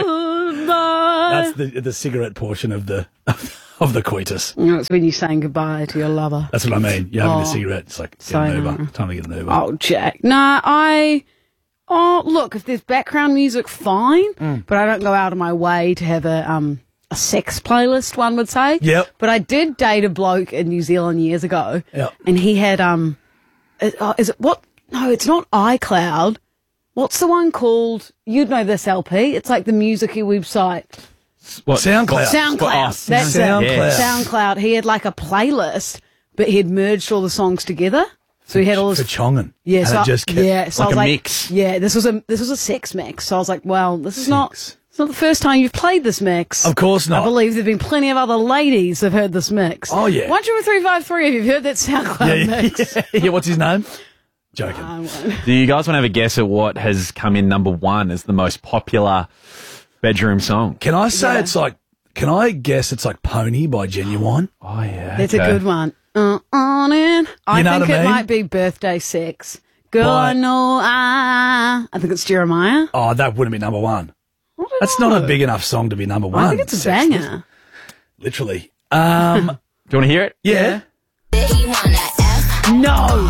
[SPEAKER 22] goodbye.
[SPEAKER 6] That's the the cigarette portion of the of the coitus.
[SPEAKER 22] You know, it's when you're saying goodbye to your lover.
[SPEAKER 6] That's what I mean. You're having
[SPEAKER 22] Oh,
[SPEAKER 6] a cigarette. It's like get
[SPEAKER 22] so
[SPEAKER 6] an Uber.
[SPEAKER 22] no.
[SPEAKER 6] Time to get an Uber.
[SPEAKER 22] Oh, Jack. Nah, I. Oh, look, if there's background music, fine.
[SPEAKER 6] Mm.
[SPEAKER 22] But I don't go out of my way to have a um a sex playlist, one would say.
[SPEAKER 6] Yep.
[SPEAKER 22] But I did date a bloke in New Zealand years ago.
[SPEAKER 6] Yep.
[SPEAKER 22] And he had, um, uh, oh, is it what? No, it's not iCloud. What's the one called? You'd know this L P. It's like the musicy website.
[SPEAKER 1] What?
[SPEAKER 6] SoundCloud.
[SPEAKER 22] SoundCloud.
[SPEAKER 1] Oh,
[SPEAKER 22] That's
[SPEAKER 6] SoundCloud.
[SPEAKER 22] it. SoundCloud. He had like a playlist, but he had merged all the songs together. So he had all
[SPEAKER 6] For
[SPEAKER 22] his
[SPEAKER 6] chonging.
[SPEAKER 22] yeah,
[SPEAKER 6] And
[SPEAKER 22] so
[SPEAKER 6] it just kept,
[SPEAKER 22] yeah, so
[SPEAKER 1] like
[SPEAKER 22] I was
[SPEAKER 1] a
[SPEAKER 22] like,
[SPEAKER 1] mix.
[SPEAKER 22] yeah, this was a this was a sex mix. So I was like, well, this is not it's not the first time you've played this mix.
[SPEAKER 6] Of course not.
[SPEAKER 22] I believe there've been plenty of other ladies that've heard this mix.
[SPEAKER 6] Oh, yeah.
[SPEAKER 22] One two three five three. Have you heard that SoundCloud
[SPEAKER 6] Yeah, yeah,
[SPEAKER 22] mix?
[SPEAKER 6] yeah, yeah. What's his name? Joking.
[SPEAKER 22] I won't.
[SPEAKER 1] Do you guys want to have a guess at what has come in number one as the most popular bedroom song?
[SPEAKER 6] Can I say
[SPEAKER 22] Yeah.
[SPEAKER 6] it's like? Can I guess it's like Pony by Genuine?
[SPEAKER 1] Oh, yeah.
[SPEAKER 22] That's a good one. Uh, on in. I
[SPEAKER 6] You know
[SPEAKER 22] think
[SPEAKER 6] what I
[SPEAKER 22] it
[SPEAKER 6] mean?
[SPEAKER 22] might be Birthday Sex. Girl, I
[SPEAKER 6] Right.
[SPEAKER 22] know I. I think it's Jeremiah.
[SPEAKER 6] Oh, that wouldn't be number one. That's not a big enough song to be number one.
[SPEAKER 22] I think it's a
[SPEAKER 6] Sex.
[SPEAKER 22] banger.
[SPEAKER 6] Literally. Um,
[SPEAKER 1] Do you want to hear it?
[SPEAKER 6] yeah.
[SPEAKER 22] No,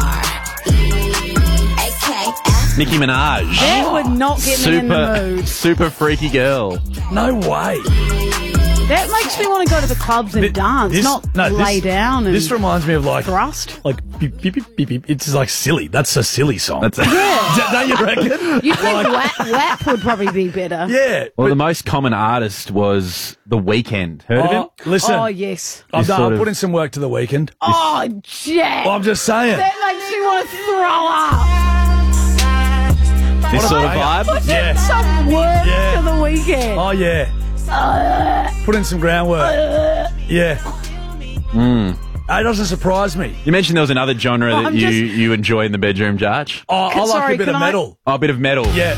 [SPEAKER 1] Nicki Minaj.
[SPEAKER 22] that would not get me in the
[SPEAKER 1] Super,
[SPEAKER 22] mood.
[SPEAKER 1] super freaky girl.
[SPEAKER 6] No way.
[SPEAKER 22] That makes me want to go to the clubs and dance,
[SPEAKER 6] This-
[SPEAKER 22] not
[SPEAKER 6] no,
[SPEAKER 22] lay
[SPEAKER 6] this-
[SPEAKER 22] down and
[SPEAKER 6] This reminds me of like
[SPEAKER 22] thrust.
[SPEAKER 6] like beep, beep, beep, beep, beep. It's like silly. That's a silly song.
[SPEAKER 1] That's a-
[SPEAKER 22] Yeah.
[SPEAKER 6] Don't you reckon?
[SPEAKER 22] You think WAP, WAP would probably be better?
[SPEAKER 6] Yeah.
[SPEAKER 1] Well, the most common artist was The Weeknd. Heard of him?
[SPEAKER 6] Oh, listen.
[SPEAKER 22] Oh, yes.
[SPEAKER 6] I've
[SPEAKER 1] This
[SPEAKER 6] done.
[SPEAKER 1] sort
[SPEAKER 6] I'll
[SPEAKER 1] of-
[SPEAKER 6] put in some work to the weekend.
[SPEAKER 22] Oh, Jack.
[SPEAKER 6] I'm just saying.
[SPEAKER 22] That makes me want to throw up.
[SPEAKER 1] This sort of
[SPEAKER 6] I-
[SPEAKER 1] vibe?
[SPEAKER 22] Put
[SPEAKER 6] Yeah.
[SPEAKER 22] in some work
[SPEAKER 6] Yeah.
[SPEAKER 22] for the weekend.
[SPEAKER 6] Oh yeah.
[SPEAKER 22] Uh,
[SPEAKER 6] Put in some groundwork.
[SPEAKER 22] uh,
[SPEAKER 6] Yeah.
[SPEAKER 1] Mm.
[SPEAKER 6] It doesn't surprise me.
[SPEAKER 1] You mentioned there was another genre
[SPEAKER 22] Well,
[SPEAKER 1] that
[SPEAKER 22] I'm
[SPEAKER 1] you,
[SPEAKER 22] just-
[SPEAKER 1] you enjoy in the bedroom, Jarch.
[SPEAKER 6] Oh, I
[SPEAKER 22] Can-
[SPEAKER 6] like
[SPEAKER 22] sorry,
[SPEAKER 6] a bit
[SPEAKER 22] can
[SPEAKER 6] of
[SPEAKER 22] I-
[SPEAKER 6] metal.
[SPEAKER 1] Oh, a bit of metal.
[SPEAKER 6] Yeah.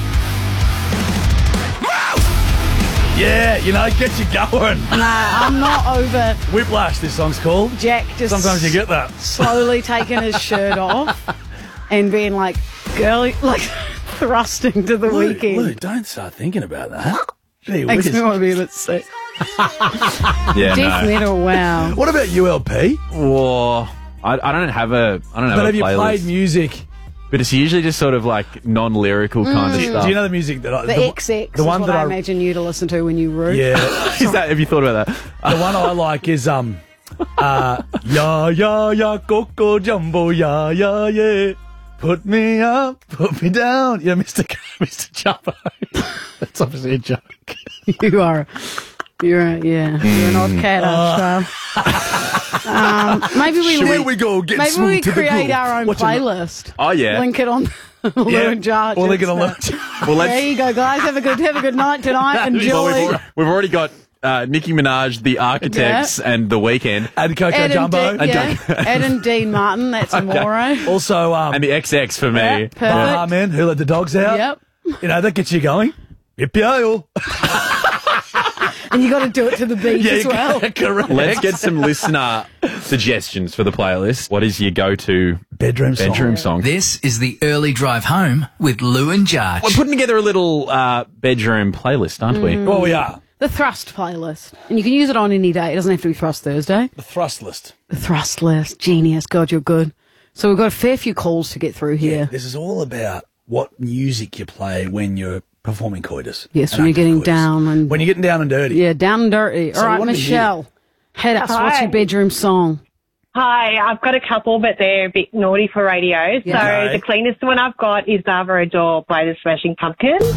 [SPEAKER 6] Yeah, you know, get you going.
[SPEAKER 22] Nah, I'm not over
[SPEAKER 6] Whiplash, this song's called.
[SPEAKER 22] Jack just
[SPEAKER 6] Sometimes you get that.
[SPEAKER 22] slowly taking his shirt off and being like, girly, like thrusting to the
[SPEAKER 6] Lou,
[SPEAKER 22] weekend.
[SPEAKER 6] Lou, don't start thinking about that. Gee
[SPEAKER 22] Makes
[SPEAKER 6] whiz.
[SPEAKER 22] me want to be a bit sick.
[SPEAKER 1] Yeah,
[SPEAKER 22] Death
[SPEAKER 1] no.
[SPEAKER 22] metal, wow.
[SPEAKER 6] What about U L P?
[SPEAKER 1] Whoa. I, I don't have a I don't have
[SPEAKER 6] But
[SPEAKER 1] a
[SPEAKER 6] have you
[SPEAKER 1] playlist.
[SPEAKER 6] played music?
[SPEAKER 1] But it's usually just sort of like non-lyrical kind of
[SPEAKER 6] Do,
[SPEAKER 1] stuff.
[SPEAKER 6] do you know the music that I...
[SPEAKER 22] The, X X
[SPEAKER 6] the one
[SPEAKER 22] is what
[SPEAKER 6] that
[SPEAKER 22] I,
[SPEAKER 6] I-
[SPEAKER 22] imagine you to listen to when you root.
[SPEAKER 6] Yeah.
[SPEAKER 1] Is that? Have you thought about that?
[SPEAKER 6] The one I like is um, uh, ya ya ya coco jumbo ya ya yeah, put me up, put me down. Yeah, Mister K- Mister Jumbo. That's obviously a joke.
[SPEAKER 22] You are. You're a, yeah. You're an odd cat, aren't you? um, maybe we
[SPEAKER 6] Here
[SPEAKER 22] link,
[SPEAKER 6] we go, get
[SPEAKER 22] maybe
[SPEAKER 6] smooth
[SPEAKER 22] we
[SPEAKER 6] to the
[SPEAKER 22] create
[SPEAKER 6] groove.
[SPEAKER 22] our own
[SPEAKER 6] What's your-
[SPEAKER 22] playlist.
[SPEAKER 1] Oh yeah.
[SPEAKER 22] Link it on Lou
[SPEAKER 6] Yeah,
[SPEAKER 22] and Jarch.
[SPEAKER 6] or link it on
[SPEAKER 22] Insta.
[SPEAKER 6] Lou-
[SPEAKER 1] Well, let's.
[SPEAKER 22] There you go, guys. Have a good have a good night tonight.
[SPEAKER 1] Well, we've,
[SPEAKER 22] Enjoy.
[SPEAKER 1] al- we've already got uh, Nicki Minaj, The Architects, and The Weeknd,
[SPEAKER 6] And Coco
[SPEAKER 22] Ed and,
[SPEAKER 6] Jumbo.
[SPEAKER 22] De- yeah. Ed and Dean Martin. That's Amore.
[SPEAKER 6] Also, um,
[SPEAKER 1] and The X X for me.
[SPEAKER 22] Yeah, perfect.
[SPEAKER 6] Baha Men, Who Let the Dogs Out.
[SPEAKER 22] Yep.
[SPEAKER 6] You know, that gets you going. Yippee-yo.
[SPEAKER 22] And you got to do it to the beat as well.
[SPEAKER 6] correct.
[SPEAKER 1] Let's get some listener suggestions for the playlist. What is your go-to
[SPEAKER 6] bedroom song?
[SPEAKER 1] bedroom song?
[SPEAKER 21] This is the early drive home with Lou and Jarch.
[SPEAKER 1] We're putting together a little uh, bedroom playlist, aren't we?
[SPEAKER 22] Mm.
[SPEAKER 6] Well, we are.
[SPEAKER 22] The Thrust playlist. And you can use it on any day. It doesn't have to be Thrust Thursday.
[SPEAKER 6] The Thrust List.
[SPEAKER 22] The Thrust list. Genius. God, you're good. So we've got a fair few calls to get through here.
[SPEAKER 6] This is all about what music you play when you're performing coitus.
[SPEAKER 22] Yes,
[SPEAKER 6] And
[SPEAKER 22] when you're
[SPEAKER 6] active
[SPEAKER 22] getting
[SPEAKER 6] coitus.
[SPEAKER 22] down and...
[SPEAKER 6] When you're getting down and dirty.
[SPEAKER 22] Yeah, down and dirty.
[SPEAKER 6] So
[SPEAKER 22] All right,
[SPEAKER 6] what do we
[SPEAKER 22] Michelle. Hit us. What's your bedroom song?
[SPEAKER 5] Hi, I've got a couple, but they're a bit naughty for radio.
[SPEAKER 22] Yeah.
[SPEAKER 5] So
[SPEAKER 22] Okay.
[SPEAKER 5] the cleanest one I've got is Zava Adore by the Smashing Pumpkins.
[SPEAKER 22] Oh,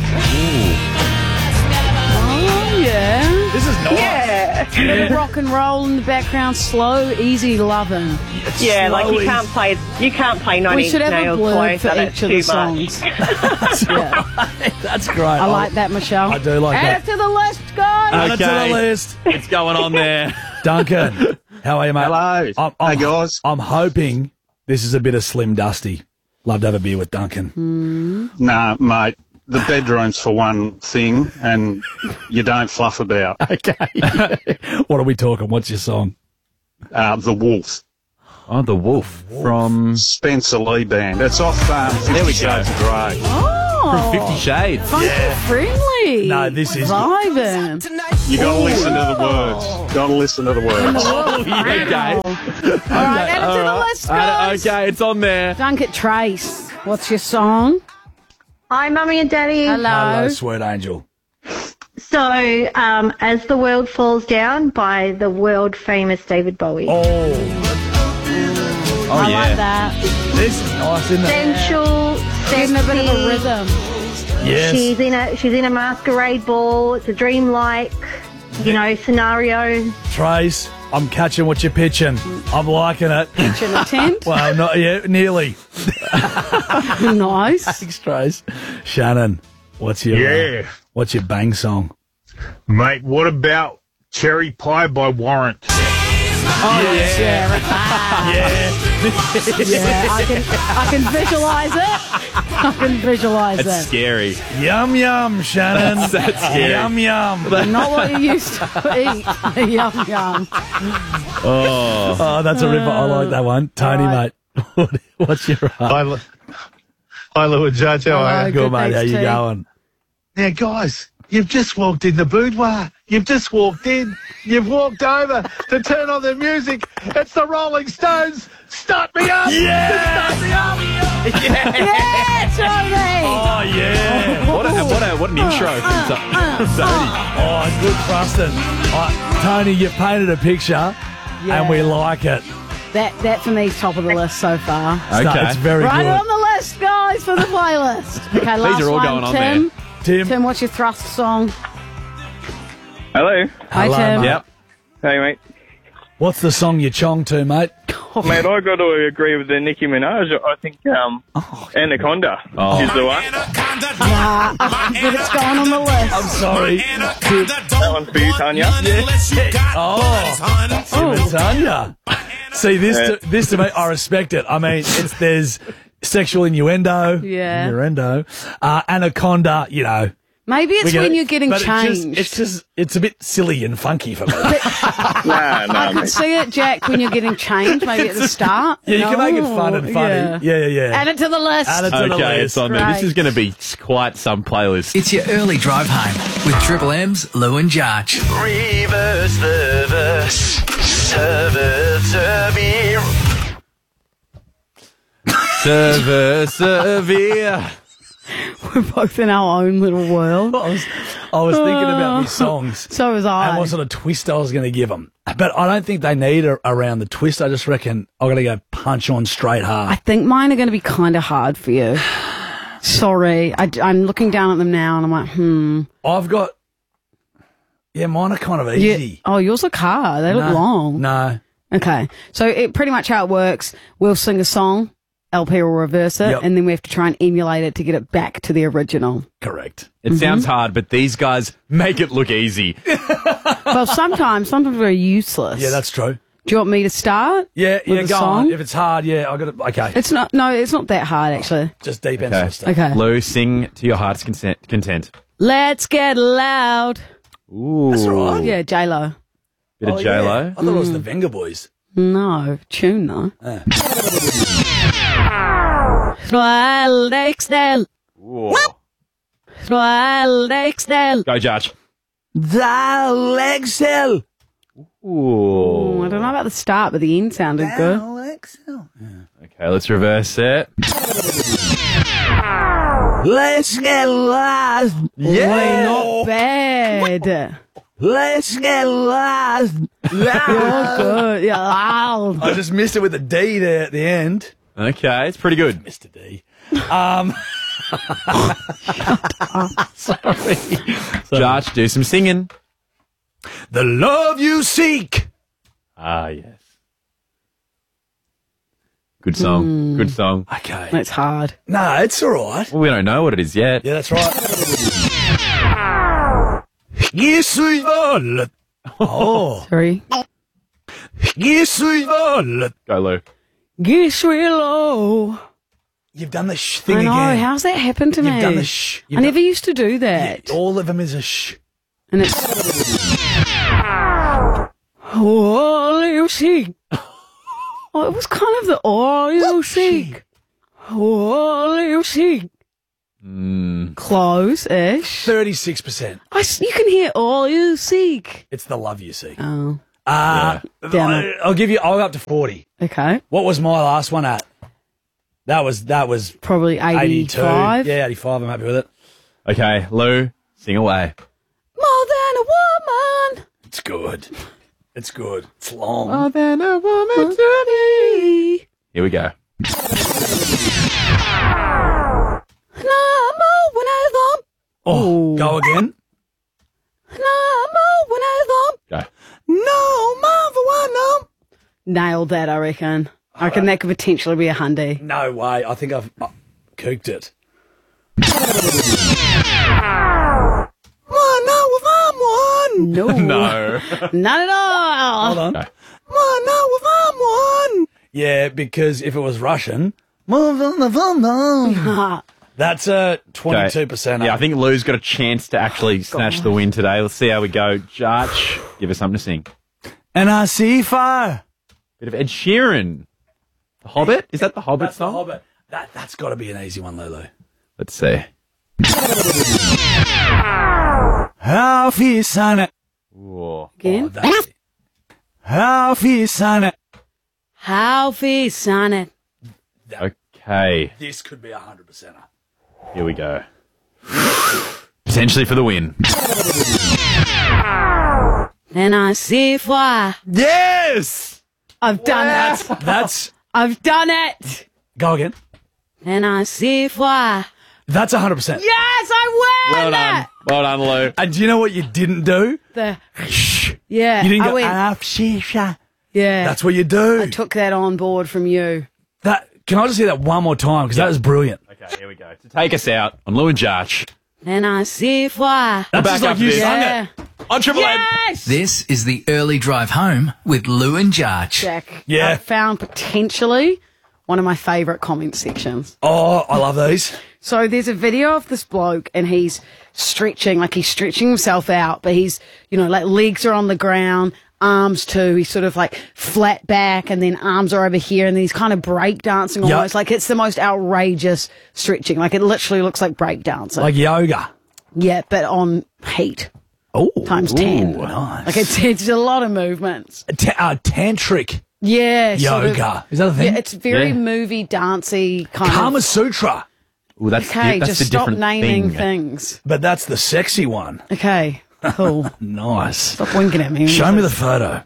[SPEAKER 22] yeah.
[SPEAKER 6] This is nice.
[SPEAKER 5] Yeah.
[SPEAKER 22] A bit of rock and roll in the background, slow, easy loving.
[SPEAKER 5] Yeah, like you can't play, you can't play Nine
[SPEAKER 22] We
[SPEAKER 5] Inch
[SPEAKER 22] should have a
[SPEAKER 5] Nails
[SPEAKER 22] blurb
[SPEAKER 5] close
[SPEAKER 22] for
[SPEAKER 5] on it
[SPEAKER 22] each of
[SPEAKER 5] too
[SPEAKER 22] the
[SPEAKER 5] much.
[SPEAKER 22] songs.
[SPEAKER 6] Yeah. That's great.
[SPEAKER 22] I like that, Michelle.
[SPEAKER 6] I do like
[SPEAKER 22] Add
[SPEAKER 6] that.
[SPEAKER 22] it to the list, guys.
[SPEAKER 6] Add it to
[SPEAKER 1] Okay.
[SPEAKER 6] the list.
[SPEAKER 1] It's going on there.
[SPEAKER 6] Duncan, how are you, mate?
[SPEAKER 9] Hello.
[SPEAKER 6] I'm, I'm,
[SPEAKER 9] Hey, guys.
[SPEAKER 6] I'm hoping this is a bit of Slim Dusty. Love to have a beer with Duncan.
[SPEAKER 9] Nah, mate. The bedroom's for one thing, and you don't fluff about.
[SPEAKER 6] Okay. What are we talking? What's your song?
[SPEAKER 9] Uh, the Wolf.
[SPEAKER 1] Oh, The Wolf from
[SPEAKER 9] Spencer Lee Band. It's off um, Fifty
[SPEAKER 1] There we go.
[SPEAKER 9] Shades of Grey.
[SPEAKER 22] Oh,
[SPEAKER 1] from Fifty Shades.
[SPEAKER 22] funky friendly.
[SPEAKER 6] No, this is-
[SPEAKER 22] vibing.
[SPEAKER 9] You got to listen to the words. Got to listen to the words.
[SPEAKER 1] Oh, yeah, okay.
[SPEAKER 22] All right, add it to the list, guys.
[SPEAKER 1] Okay, it's on there.
[SPEAKER 22] Duncan Trace, what's your song?
[SPEAKER 10] Hi, Mummy and Daddy.
[SPEAKER 22] Hello.
[SPEAKER 6] Hello, sweet angel.
[SPEAKER 10] So, um, As the World Falls Down by the world famous David Bowie.
[SPEAKER 6] Oh,
[SPEAKER 1] Oh,
[SPEAKER 22] I
[SPEAKER 1] yeah.
[SPEAKER 22] like that.
[SPEAKER 6] this is nice, isn't it?
[SPEAKER 10] Sensual,
[SPEAKER 22] Getting a bit of a
[SPEAKER 10] sexy.
[SPEAKER 22] rhythm.
[SPEAKER 6] Yes.
[SPEAKER 10] She's in a she's in a masquerade ball. It's a dreamlike, you know, scenario.
[SPEAKER 6] Trace, I'm catching what you're pitching. I'm liking it.
[SPEAKER 22] Pitching a tent.
[SPEAKER 6] Well, not yet, nearly.
[SPEAKER 22] Nice.
[SPEAKER 6] Thanks, Trace. Shannon, what's your
[SPEAKER 13] Yeah.
[SPEAKER 6] uh, what's your bang song?
[SPEAKER 13] Mate, what about Cherry Pie by Warrant?
[SPEAKER 22] Oh, yeah. Yeah. yeah, I can, I can visualise it. I can visualise
[SPEAKER 1] It's
[SPEAKER 22] it.
[SPEAKER 1] scary.
[SPEAKER 6] Yum yum, Shannon.
[SPEAKER 1] That's, that's scary.
[SPEAKER 6] Yum yum.
[SPEAKER 22] Not what you used to eat. Yum, yum.
[SPEAKER 1] Oh.
[SPEAKER 6] Oh, that's a ripper. I like that one. Tony,
[SPEAKER 22] Right.
[SPEAKER 6] mate, what- what's your uh,
[SPEAKER 13] Hi, Lu- Hi, Lou and Judge. How are
[SPEAKER 22] Hello.
[SPEAKER 13] you?
[SPEAKER 6] good,
[SPEAKER 22] good,
[SPEAKER 6] mate? How
[SPEAKER 22] thanks,
[SPEAKER 6] you
[SPEAKER 22] T.
[SPEAKER 6] going?
[SPEAKER 13] Now, guys, you've just walked in the boudoir. You've just walked in. You've walked over to turn on the music. It's the Rolling Stones. Start me up.
[SPEAKER 6] Yeah!
[SPEAKER 13] Start me up.
[SPEAKER 22] Yeah, Tony.
[SPEAKER 6] Oh yeah!
[SPEAKER 1] What, a, what, a, what an intro from Zo- Zodi.
[SPEAKER 6] Oh, good thrusting. Oh, Tony, you've painted a picture, and we like it.
[SPEAKER 22] That, that for me is top of the list so far.
[SPEAKER 6] It's-
[SPEAKER 1] Okay.
[SPEAKER 6] It's very
[SPEAKER 22] Right
[SPEAKER 6] good.
[SPEAKER 22] on the list, guys, for the playlist. Okay, last
[SPEAKER 1] are all
[SPEAKER 22] one.
[SPEAKER 1] going on
[SPEAKER 22] Tim.
[SPEAKER 6] Tim.
[SPEAKER 22] Tim, what's your thrust song?
[SPEAKER 14] Hello.
[SPEAKER 22] Hi,
[SPEAKER 6] Hello,
[SPEAKER 22] Tim.
[SPEAKER 6] mate.
[SPEAKER 1] Yep.
[SPEAKER 14] Hey, mate.
[SPEAKER 6] What's the song you chong to, mate?
[SPEAKER 14] Mate, I got to agree with the Nicki Minaj. I think um, Anaconda
[SPEAKER 1] Oh.
[SPEAKER 14] is the one.
[SPEAKER 22] Nah, but it's going on the list.
[SPEAKER 6] I'm sorry.
[SPEAKER 14] That one's for you, Tanya.
[SPEAKER 6] Oh, Tim and Tanya. See, this
[SPEAKER 14] Yeah.
[SPEAKER 6] to, this to me, I respect it. I mean, it's there's sexual innuendo,
[SPEAKER 22] Yeah.
[SPEAKER 6] innuendo, uh, anaconda. You know,
[SPEAKER 22] Maybe it's
[SPEAKER 6] we get
[SPEAKER 22] when
[SPEAKER 6] it.
[SPEAKER 22] you're getting
[SPEAKER 6] But
[SPEAKER 22] changed.
[SPEAKER 6] It's just, it's just it's a bit silly and funky for me.
[SPEAKER 14] Nah,
[SPEAKER 22] I
[SPEAKER 14] nah,
[SPEAKER 22] can
[SPEAKER 14] mate.
[SPEAKER 22] see it, Jack, when you're getting changed, maybe at the start.
[SPEAKER 6] Yeah, you can make it fun and
[SPEAKER 22] Oh,
[SPEAKER 6] funny.
[SPEAKER 22] yeah.
[SPEAKER 6] Yeah, yeah, yeah.
[SPEAKER 22] Add it to the list.
[SPEAKER 6] Add it to the
[SPEAKER 1] Okay,
[SPEAKER 6] list.
[SPEAKER 1] it's on there. This
[SPEAKER 22] Great.
[SPEAKER 1] is going to be quite some playlist.
[SPEAKER 21] It's your early drive home with Triple M's Lou and Jarch.
[SPEAKER 20] Reverse the verse. Server, servir.
[SPEAKER 1] Server, severe.
[SPEAKER 22] We're both in our own little world.
[SPEAKER 6] I was, I was thinking about these songs.
[SPEAKER 22] So was I.
[SPEAKER 6] And what sort of twist I was going to give them. But I don't think they need a, around the twist. I just reckon I'm going to go punch on straight hard.
[SPEAKER 22] I think mine are going to be kind of hard for you. Sorry. I, am looking down at them now and I'm like, hmm.
[SPEAKER 6] I've got... Yeah, mine are kind of easy.
[SPEAKER 22] Yeah. Oh, yours look hard. They look
[SPEAKER 6] No,
[SPEAKER 22] long.
[SPEAKER 6] No.
[SPEAKER 22] Okay. So it pretty much how it works, we'll sing a song, L P will reverse it,
[SPEAKER 6] Yep.
[SPEAKER 22] and then we have to try and emulate it to get it back to the original.
[SPEAKER 6] Correct.
[SPEAKER 1] It sounds hard, but these guys make it look easy.
[SPEAKER 22] Well, sometimes, sometimes we're useless.
[SPEAKER 6] Yeah, that's true.
[SPEAKER 22] Do you want me to start?
[SPEAKER 6] Yeah,
[SPEAKER 22] with
[SPEAKER 6] yeah,
[SPEAKER 22] the
[SPEAKER 6] go
[SPEAKER 22] song?
[SPEAKER 6] on. If it's hard, yeah, I got it. Okay.
[SPEAKER 22] It's not, no, it's not that hard, actually.
[SPEAKER 6] Just deep end
[SPEAKER 1] Okay.
[SPEAKER 6] sort of stuff.
[SPEAKER 22] Okay.
[SPEAKER 1] Lou, sing to your heart's consent, content.
[SPEAKER 22] Let's get loud.
[SPEAKER 1] Ooh.
[SPEAKER 6] That's all right.
[SPEAKER 22] Yeah, J-Lo.
[SPEAKER 1] Bit of
[SPEAKER 6] Oh,
[SPEAKER 1] J-Lo.
[SPEAKER 6] yeah. I thought it was the Venga Boys.
[SPEAKER 22] No, tune though.
[SPEAKER 6] Ah.
[SPEAKER 22] Royal Dextel.
[SPEAKER 1] Ooh.
[SPEAKER 22] Royal Dextel.
[SPEAKER 1] Go, Judge.
[SPEAKER 6] Thou Excel.
[SPEAKER 1] Ooh.
[SPEAKER 22] I don't know about the start, but the end sounded good.
[SPEAKER 6] Excel.
[SPEAKER 1] Okay, let's reverse it.
[SPEAKER 6] Let's get lost.
[SPEAKER 22] Yeah. Not bad.
[SPEAKER 6] Let's get lost.
[SPEAKER 22] You're good. Yeah. Loud.
[SPEAKER 6] I just missed it with the D there at the end.
[SPEAKER 1] Okay, it's pretty good.
[SPEAKER 6] Mister D. Um, sorry.
[SPEAKER 1] Josh, do some singing.
[SPEAKER 6] The love you seek.
[SPEAKER 1] Ah, yes. Good song.
[SPEAKER 22] Mm.
[SPEAKER 1] Good song.
[SPEAKER 6] Okay.
[SPEAKER 22] It's hard.
[SPEAKER 6] No, it's all right.
[SPEAKER 1] Well, we don't know what it is yet.
[SPEAKER 6] Yeah, that's right. Yes, we will. Oh.
[SPEAKER 22] Sorry.
[SPEAKER 6] Yes, we will.
[SPEAKER 1] Go, Lou.
[SPEAKER 22] Guess we'll.
[SPEAKER 6] You've done the sh thing
[SPEAKER 22] I know.
[SPEAKER 6] again.
[SPEAKER 22] How's that happened to
[SPEAKER 6] You've
[SPEAKER 22] me?
[SPEAKER 6] done the sh.
[SPEAKER 22] I never used to do that.
[SPEAKER 6] Yeah, all of them is a sh.
[SPEAKER 22] And it's. Oh, you see. Oh, it was kind of the oh, you see. Oh, you see.
[SPEAKER 1] Mm.
[SPEAKER 22] Close-ish.
[SPEAKER 6] thirty-six percent.
[SPEAKER 22] I s you can hear all you seek.
[SPEAKER 6] It's the love you seek.
[SPEAKER 22] Oh.
[SPEAKER 6] Uh,
[SPEAKER 22] Damn
[SPEAKER 6] I,
[SPEAKER 22] it.
[SPEAKER 6] I'll give you, I'll go up to forty.
[SPEAKER 22] Okay.
[SPEAKER 6] What was my last one at? That was, that was
[SPEAKER 22] Probably
[SPEAKER 6] eighty-two.
[SPEAKER 22] eighty-five.
[SPEAKER 6] Yeah, eighty-five. I'm happy with it.
[SPEAKER 1] Okay, Lou, sing away.
[SPEAKER 22] More than a woman.
[SPEAKER 6] It's good. It's good. It's long.
[SPEAKER 22] More than a woman to me.
[SPEAKER 1] Here we go.
[SPEAKER 6] Oh, go again.
[SPEAKER 1] Go.
[SPEAKER 22] No, mother, no. Nailed that, I reckon. I reckon that could potentially be a Hyundai.
[SPEAKER 6] No way. I think I've uh, cooked it.
[SPEAKER 22] No.
[SPEAKER 1] No.
[SPEAKER 22] Not at all.
[SPEAKER 6] Hold on.
[SPEAKER 1] Go.
[SPEAKER 6] Yeah, because if it was Russian, that's a twenty-two percent.
[SPEAKER 1] Yeah, I think Lou's got a chance to actually snatch the win today. Let's see how we go. Josh, give us something to sing.
[SPEAKER 6] And I see fire.
[SPEAKER 1] Bit of Ed Sheeran. The Hobbit? Is that the Hobbit
[SPEAKER 6] That's
[SPEAKER 1] song?
[SPEAKER 6] the Hobbit. That, that's got to be an easy one, Lulu.
[SPEAKER 1] Let's see.
[SPEAKER 6] How fierce on it.
[SPEAKER 1] Whoa.
[SPEAKER 22] Again?
[SPEAKER 6] That's it. How fierce on it.
[SPEAKER 22] How fierce on it.
[SPEAKER 1] Okay,
[SPEAKER 6] This could be a hundred percenter.
[SPEAKER 1] here we go. Potentially for the win.
[SPEAKER 22] And I see why.
[SPEAKER 1] Yes!
[SPEAKER 22] I've done
[SPEAKER 6] That's,
[SPEAKER 22] it.
[SPEAKER 6] that's,
[SPEAKER 22] I've done it.
[SPEAKER 6] go again.
[SPEAKER 22] And I see why.
[SPEAKER 6] That's a hundred percent.
[SPEAKER 22] Yes, I win.
[SPEAKER 1] Well done. Well done, Lou.
[SPEAKER 6] And do you know what you didn't do?
[SPEAKER 22] The yeah.
[SPEAKER 6] You didn't
[SPEAKER 22] I
[SPEAKER 6] go,
[SPEAKER 22] went,
[SPEAKER 6] ah, shisha.
[SPEAKER 22] yeah.
[SPEAKER 6] That's what you do.
[SPEAKER 22] I took that on board from you.
[SPEAKER 6] That, can I just hear that one more time? Because that was brilliant.
[SPEAKER 1] Okay, here we go. To take us out on Lou and Josh.
[SPEAKER 22] And I see why.
[SPEAKER 6] That's
[SPEAKER 1] back
[SPEAKER 6] just like
[SPEAKER 1] after
[SPEAKER 6] you
[SPEAKER 1] this.
[SPEAKER 6] sung
[SPEAKER 22] Yeah.
[SPEAKER 6] it.
[SPEAKER 1] On Triple M.
[SPEAKER 22] Yes.
[SPEAKER 21] This is the early drive home with Lou and Jarch.
[SPEAKER 22] Jack.
[SPEAKER 6] Yeah.
[SPEAKER 22] I found potentially one of my favourite comment sections.
[SPEAKER 6] Oh, I love these.
[SPEAKER 22] So there's a video of this bloke and he's stretching, like he's stretching himself out, but he's, you know, like legs are on the ground, arms too. He's sort of like flat back and then arms are over here and then he's kind of break dancing
[SPEAKER 6] Yep.
[SPEAKER 22] almost. Like it's the most outrageous stretching. Like it literally looks like break dancing.
[SPEAKER 6] Like yoga.
[SPEAKER 22] yeah, but on heat.
[SPEAKER 6] Oh,
[SPEAKER 22] Times ten.
[SPEAKER 6] Nice.
[SPEAKER 22] Like it's, it's a lot of movements.
[SPEAKER 6] Ta- uh, tantric
[SPEAKER 22] Yeah. sort of-
[SPEAKER 6] yoga. Is that a thing?
[SPEAKER 22] Yeah, it's very
[SPEAKER 1] Yeah.
[SPEAKER 22] movie dancey kind
[SPEAKER 6] Kama
[SPEAKER 22] of.
[SPEAKER 6] Sutra.
[SPEAKER 1] Ooh, that's
[SPEAKER 22] Okay,
[SPEAKER 1] di- that's
[SPEAKER 22] just
[SPEAKER 1] a
[SPEAKER 22] stop
[SPEAKER 1] different
[SPEAKER 22] naming
[SPEAKER 1] thing.
[SPEAKER 22] things.
[SPEAKER 6] But that's the sexy one.
[SPEAKER 22] Okay, cool.
[SPEAKER 6] Nice.
[SPEAKER 22] Stop winking at me.
[SPEAKER 6] Show me the photo.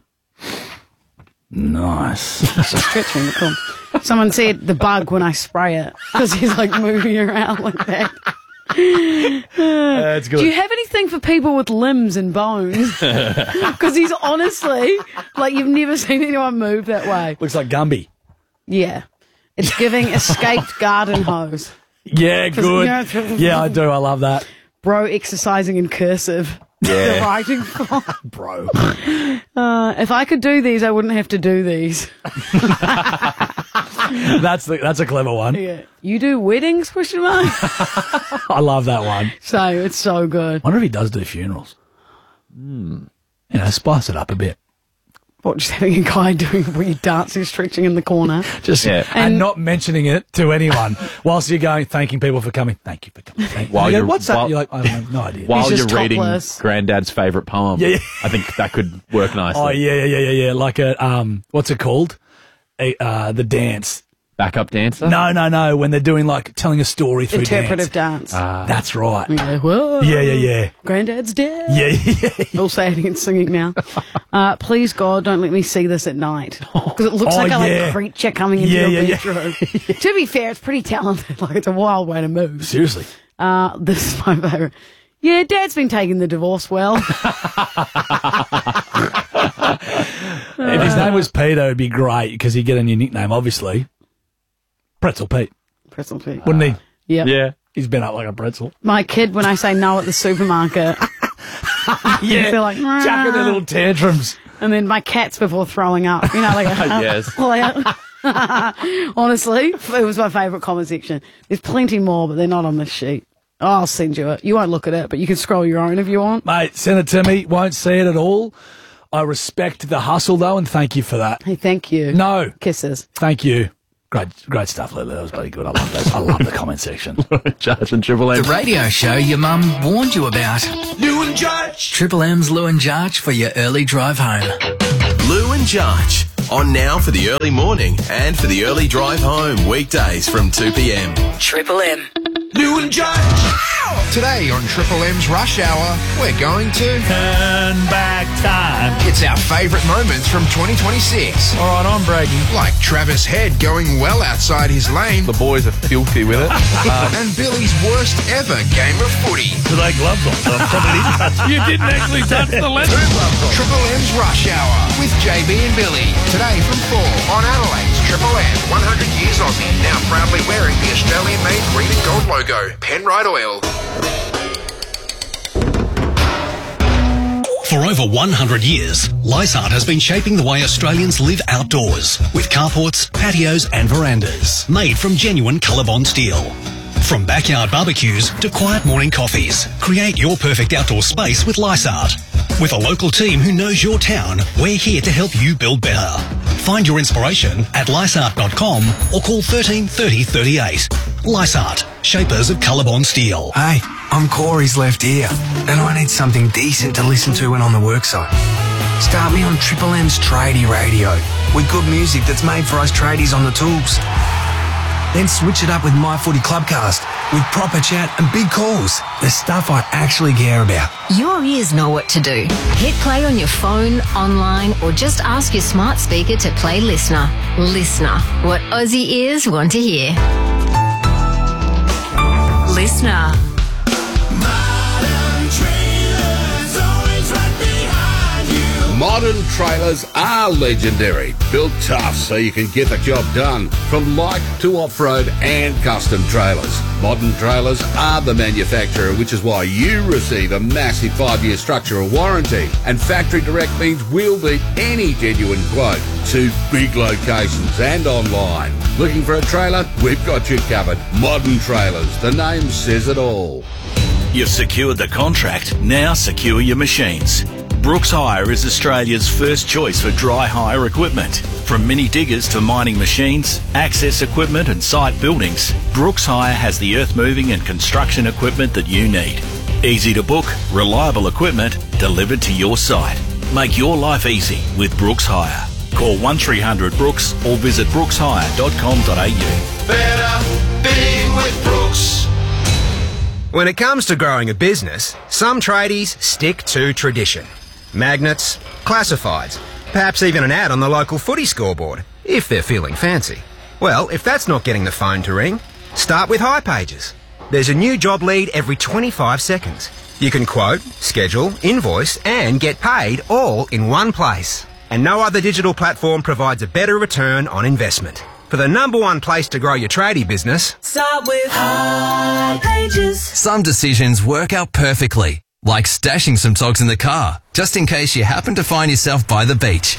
[SPEAKER 6] Nice.
[SPEAKER 22] Stretching. Cool. Someone said the bug when I spray it because he's like moving around like that.
[SPEAKER 6] That's good.
[SPEAKER 22] Do you have anything for people with limbs and bones? Because he's honestly like you've never seen anyone move that way.
[SPEAKER 6] Looks like Gumby.
[SPEAKER 22] Yeah, it's giving escaped garden hose.
[SPEAKER 6] Yeah,
[SPEAKER 22] 'Cause,
[SPEAKER 6] good.
[SPEAKER 22] you know,
[SPEAKER 6] Yeah, I do. I love that.
[SPEAKER 22] Bro exercising in cursive.
[SPEAKER 6] Yeah.
[SPEAKER 22] The writing font.
[SPEAKER 6] Bro.
[SPEAKER 22] Uh, if I could do these, I wouldn't have to do these.
[SPEAKER 6] That's the, that's a clever one.
[SPEAKER 22] Yeah. You do weddings, question mark?
[SPEAKER 6] I love that one.
[SPEAKER 22] So it's so good.
[SPEAKER 6] I wonder if he does do funerals.
[SPEAKER 1] Hmm.
[SPEAKER 6] You know, spice it up a bit.
[SPEAKER 22] What, just having a guy doing weird dancing, stretching in the corner?
[SPEAKER 6] Just
[SPEAKER 1] Yeah.
[SPEAKER 6] and,
[SPEAKER 22] And-
[SPEAKER 6] not mentioning it to anyone whilst you're going, thanking people for coming. Thank you for coming. Thank you.
[SPEAKER 1] While
[SPEAKER 6] They go,
[SPEAKER 1] you're-
[SPEAKER 6] what's that?
[SPEAKER 1] while-
[SPEAKER 6] You're like, I have no idea.
[SPEAKER 1] While
[SPEAKER 22] He's
[SPEAKER 1] you're
[SPEAKER 22] just
[SPEAKER 1] reading
[SPEAKER 22] topless.
[SPEAKER 1] Granddad's favourite poem,
[SPEAKER 6] Yeah, yeah.
[SPEAKER 1] I think that could work nicely.
[SPEAKER 6] Oh yeah, yeah, yeah, yeah, yeah. Like a um, what's it called? A, uh, the dance.
[SPEAKER 1] backup dancer?
[SPEAKER 6] No, no, no. When they're doing like telling a story through
[SPEAKER 22] Interpretive
[SPEAKER 6] dance.
[SPEAKER 22] dance.
[SPEAKER 1] Ah.
[SPEAKER 6] That's right.
[SPEAKER 22] Yeah, whoa.
[SPEAKER 6] Yeah, yeah, yeah.
[SPEAKER 22] Granddad's dead.
[SPEAKER 6] Yeah, yeah, yeah.
[SPEAKER 22] All saying and singing now. Uh, please, God, don't let me see this at night. Because it looks
[SPEAKER 6] Oh,
[SPEAKER 22] like a
[SPEAKER 6] yeah.
[SPEAKER 22] like, creature coming into
[SPEAKER 6] Yeah,
[SPEAKER 22] your
[SPEAKER 6] yeah,
[SPEAKER 22] bedroom. To be fair, it's pretty talented. Like, it's a wild way to move.
[SPEAKER 6] Seriously.
[SPEAKER 22] Uh, this is my favourite. Yeah, Dad's been taking the divorce well.
[SPEAKER 6] If his name was Peter, it'd be great because he'd get a new nickname, obviously. Pretzel Pete.
[SPEAKER 22] Pretzel Pete.
[SPEAKER 6] Wouldn't he?
[SPEAKER 22] Yep.
[SPEAKER 6] Yeah. He's been up like a pretzel.
[SPEAKER 22] My kid, when I say no at the supermarket,
[SPEAKER 6] Yeah.
[SPEAKER 22] they're like,
[SPEAKER 6] Chucking their little tantrums.
[SPEAKER 22] and then my cats before throwing up. You know, like,
[SPEAKER 1] Yes.
[SPEAKER 22] honestly, it was my favourite comment section. There's plenty more, but they're not on this sheet. Oh, I'll send you it. You won't look at it, but you can scroll your own if you want.
[SPEAKER 6] Mate, send it to me. Won't see it at all. I respect the hustle, though, and thank you for that.
[SPEAKER 22] Hey, thank you.
[SPEAKER 6] No.
[SPEAKER 22] Kisses.
[SPEAKER 6] Thank you. Great great stuff, Lily. That was bloody good. I love those. I love the comment section.
[SPEAKER 1] Judge and Triple M.
[SPEAKER 21] The radio show your mum warned you about.
[SPEAKER 13] Lou and Judge.
[SPEAKER 21] Triple M's Lou and Jarch for your early drive home.
[SPEAKER 20] Lou and Jarch, on now for the early morning and for the early drive home, weekdays from two p.m.
[SPEAKER 4] Triple M.
[SPEAKER 13] Lou and Judge.
[SPEAKER 8] Today on Triple M's Rush Hour, we're going to
[SPEAKER 6] Turn back time.
[SPEAKER 8] It's our favourite moments from twenty twenty-six.
[SPEAKER 6] All right, I'm bragging.
[SPEAKER 8] Like Travis Head going well outside his lane.
[SPEAKER 2] The boys are filthy with it. Um,
[SPEAKER 8] and Billy's worst ever game of footy.
[SPEAKER 6] Do they gloves on? So I probably didn't touch. You didn't actually touch the left.
[SPEAKER 8] Triple M's Rush Hour with J B and Billy. Today from four on Adelaide's Triple M. one hundred years Aussie. Now proudly wearing the Australian-made green and gold logo. Penrite Oil.
[SPEAKER 24] For over one hundred years, Lysart has been shaping the way Australians live outdoors with carports, patios and verandas made from genuine Colorbond steel. From backyard barbecues to quiet morning coffees, create your perfect outdoor space with Lysart. With a local team who knows your town, we're here to help you build better. Find your inspiration at lysart dot com or call thirteen thirty thirty-eight. Lysart, shapers of Colorbond steel.
[SPEAKER 3] Hey, I'm Corey's left ear, and I need something decent to listen to when on the worksite. Start me on Triple M's Tradie Radio, with good music that's made for us tradies on the tools. Then switch it up with My Footy Clubcast, with proper chat and big calls. The stuff I actually care about.
[SPEAKER 27] Your ears know what to do. Hit play on your phone, online, or just ask your smart speaker to play Listener. Listener, what Aussie ears want to hear. Listener.
[SPEAKER 15] Modern trailers are legendary, built tough so you can get the job done, from light to off-road and custom trailers. Modern trailers are the manufacturer, which is why you receive a massive five-year structural warranty. And Factory Direct means we'll beat any genuine quote to big locations and online. Looking for a trailer? We've got you covered. Modern Trailers, the name says it all.
[SPEAKER 16] You've secured the contract, now secure your machines. Brooks Hire is Australia's first choice for dry hire equipment. From mini diggers to mining machines, access equipment and site buildings, Brooks Hire has the earth moving and construction equipment that you need. Easy to book, reliable equipment delivered to your site. Make your life easy with Brooks Hire. Call one three hundred Brooks or visit brooks hire dot com dot a u.
[SPEAKER 8] Better being with Brooks. When it comes to growing a business, some tradies stick to tradition. Magnets, classifieds, perhaps even an ad on the local footy scoreboard, if they're feeling fancy. Well, if that's not getting the phone to ring, start with hipages. There's a new job lead every twenty-five seconds. You can quote, schedule, invoice and get paid all in one place. And no other digital platform provides a better return on investment. For the number one place to grow your tradie business,
[SPEAKER 12] start with hipages.
[SPEAKER 11] Some decisions work out perfectly, like stashing some socks in the car, just in case you happen to find yourself by the beach.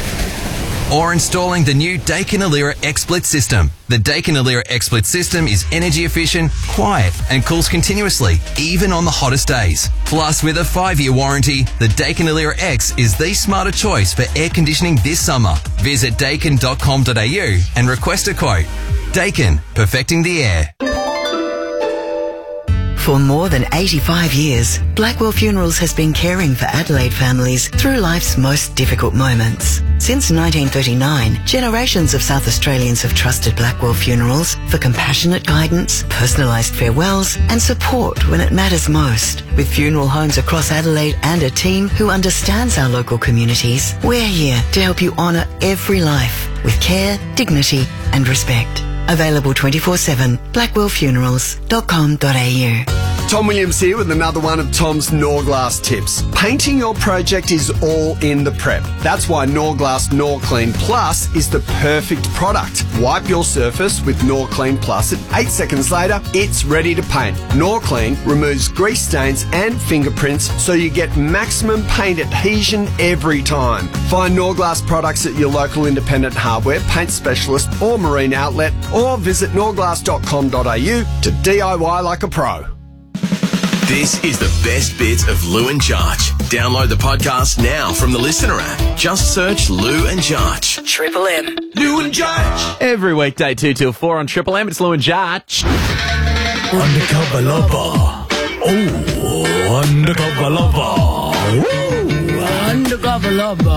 [SPEAKER 11] Or installing the new Daikin Alira XSplit system. The Daikin Alira XSplit system is energy efficient, quiet, and cools continuously, even on the hottest days. Plus, with a five-year warranty, the Daikin Alira X is the smarter choice for air conditioning this summer. Visit daikin dot com dot a u and request a quote. Daikin, perfecting the air.
[SPEAKER 7] For more than eighty-five years, Blackwell Funerals has been caring for Adelaide families through life's most difficult moments. Since nineteen thirty-nine, generations of South Australians have trusted Blackwell Funerals for compassionate guidance, personalised farewells and support when it matters most. With funeral homes across Adelaide and a team who understands our local communities, we're here to help you honour every life with care, dignity and respect. Available twenty-four seven, blackwell funerals dot com dot a u.
[SPEAKER 17] Tom Williams here with another one of Tom's Norglass tips. Painting your project is all in the prep. That's why Norglass Norclean Plus is the perfect product. Wipe your surface with Norclean Plus and eight seconds later, it's ready to paint. Norclean removes grease stains and fingerprints so you get maximum paint adhesion every time. Find Norglass products at your local independent hardware, paint specialist or marine outlet, or visit norglass dot com dot a u to D I Y like a pro.
[SPEAKER 20] This is the best bits of Lou and Jarch. Download the podcast now from the Listener app. Just search Lou and Jarch.
[SPEAKER 7] Triple M.
[SPEAKER 1] Lou and Jarch. Every weekday, two till four on Triple M. It's Lou and Jarch.
[SPEAKER 6] Undercover lover. Oh, undercover lover. Ooh,
[SPEAKER 22] undercover